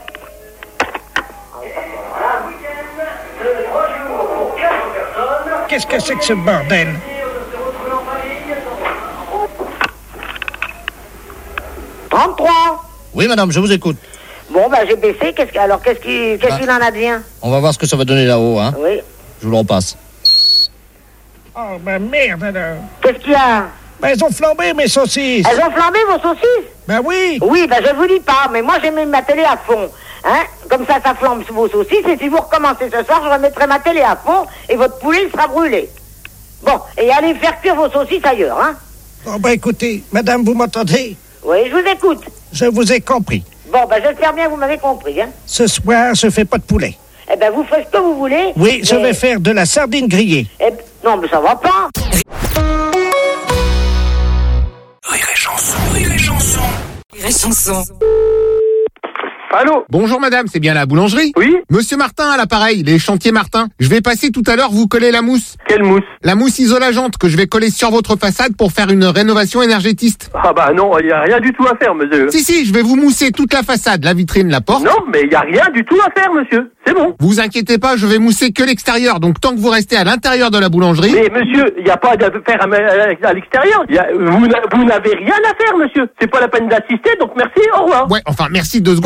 Qu'est-ce que c'est que ce bordel? « 33. Oui, madame, je vous écoute. Bon, j'ai baissé. Qu'est-ce qu'il en advient? On va voir ce que ça va donner là-haut, hein. Oui. Je vous le repasse. Oh, merde, alors. Qu'est-ce qu'il y a? Elles ont flambé, mes saucisses. Elles ont flambé, vos saucisses? Oui. Oui, je vous dis pas, mais moi, j'ai mis ma télé à fond. Hein? Comme ça flambe vos saucisses, et si vous recommencez ce soir, je remettrai ma télé à fond, et votre poulet sera brûlé. Bon, et allez faire cuire vos saucisses ailleurs, hein? Bon, écoutez, madame, vous m'entendez? Oui, je vous écoute. Je vous ai compris. Bon, j'espère bien que vous m'avez compris, hein? Ce soir, je fais pas de poulet. Eh ben, vous faites ce que vous voulez. Oui, je vais faire de la sardine grillée. Non, mais ça va pas. Rire et chanson, rire et chanson. Rire et chanson. Allô? Bonjour madame, c'est bien la boulangerie? Oui. Monsieur Martin à l'appareil, les chantiers Martin. Je vais passer tout à l'heure vous coller la mousse. Quelle mousse? La mousse isolageante que je vais coller sur votre façade pour faire une rénovation énergétiste. Ah bah non, il y a rien du tout à faire, monsieur. Si, je vais vous mousser toute la façade, la vitrine, la porte. Non, mais il y a rien du tout à faire, monsieur. C'est bon. Vous inquiétez pas, je vais mousser que l'extérieur. Donc tant que vous restez à l'intérieur de la boulangerie. Mais monsieur, il n'y a pas à faire à l'extérieur. Vous n'avez rien à faire, monsieur. C'est pas la peine d'assister, donc merci, au revoir. Ouais, enfin merci 2 secondes.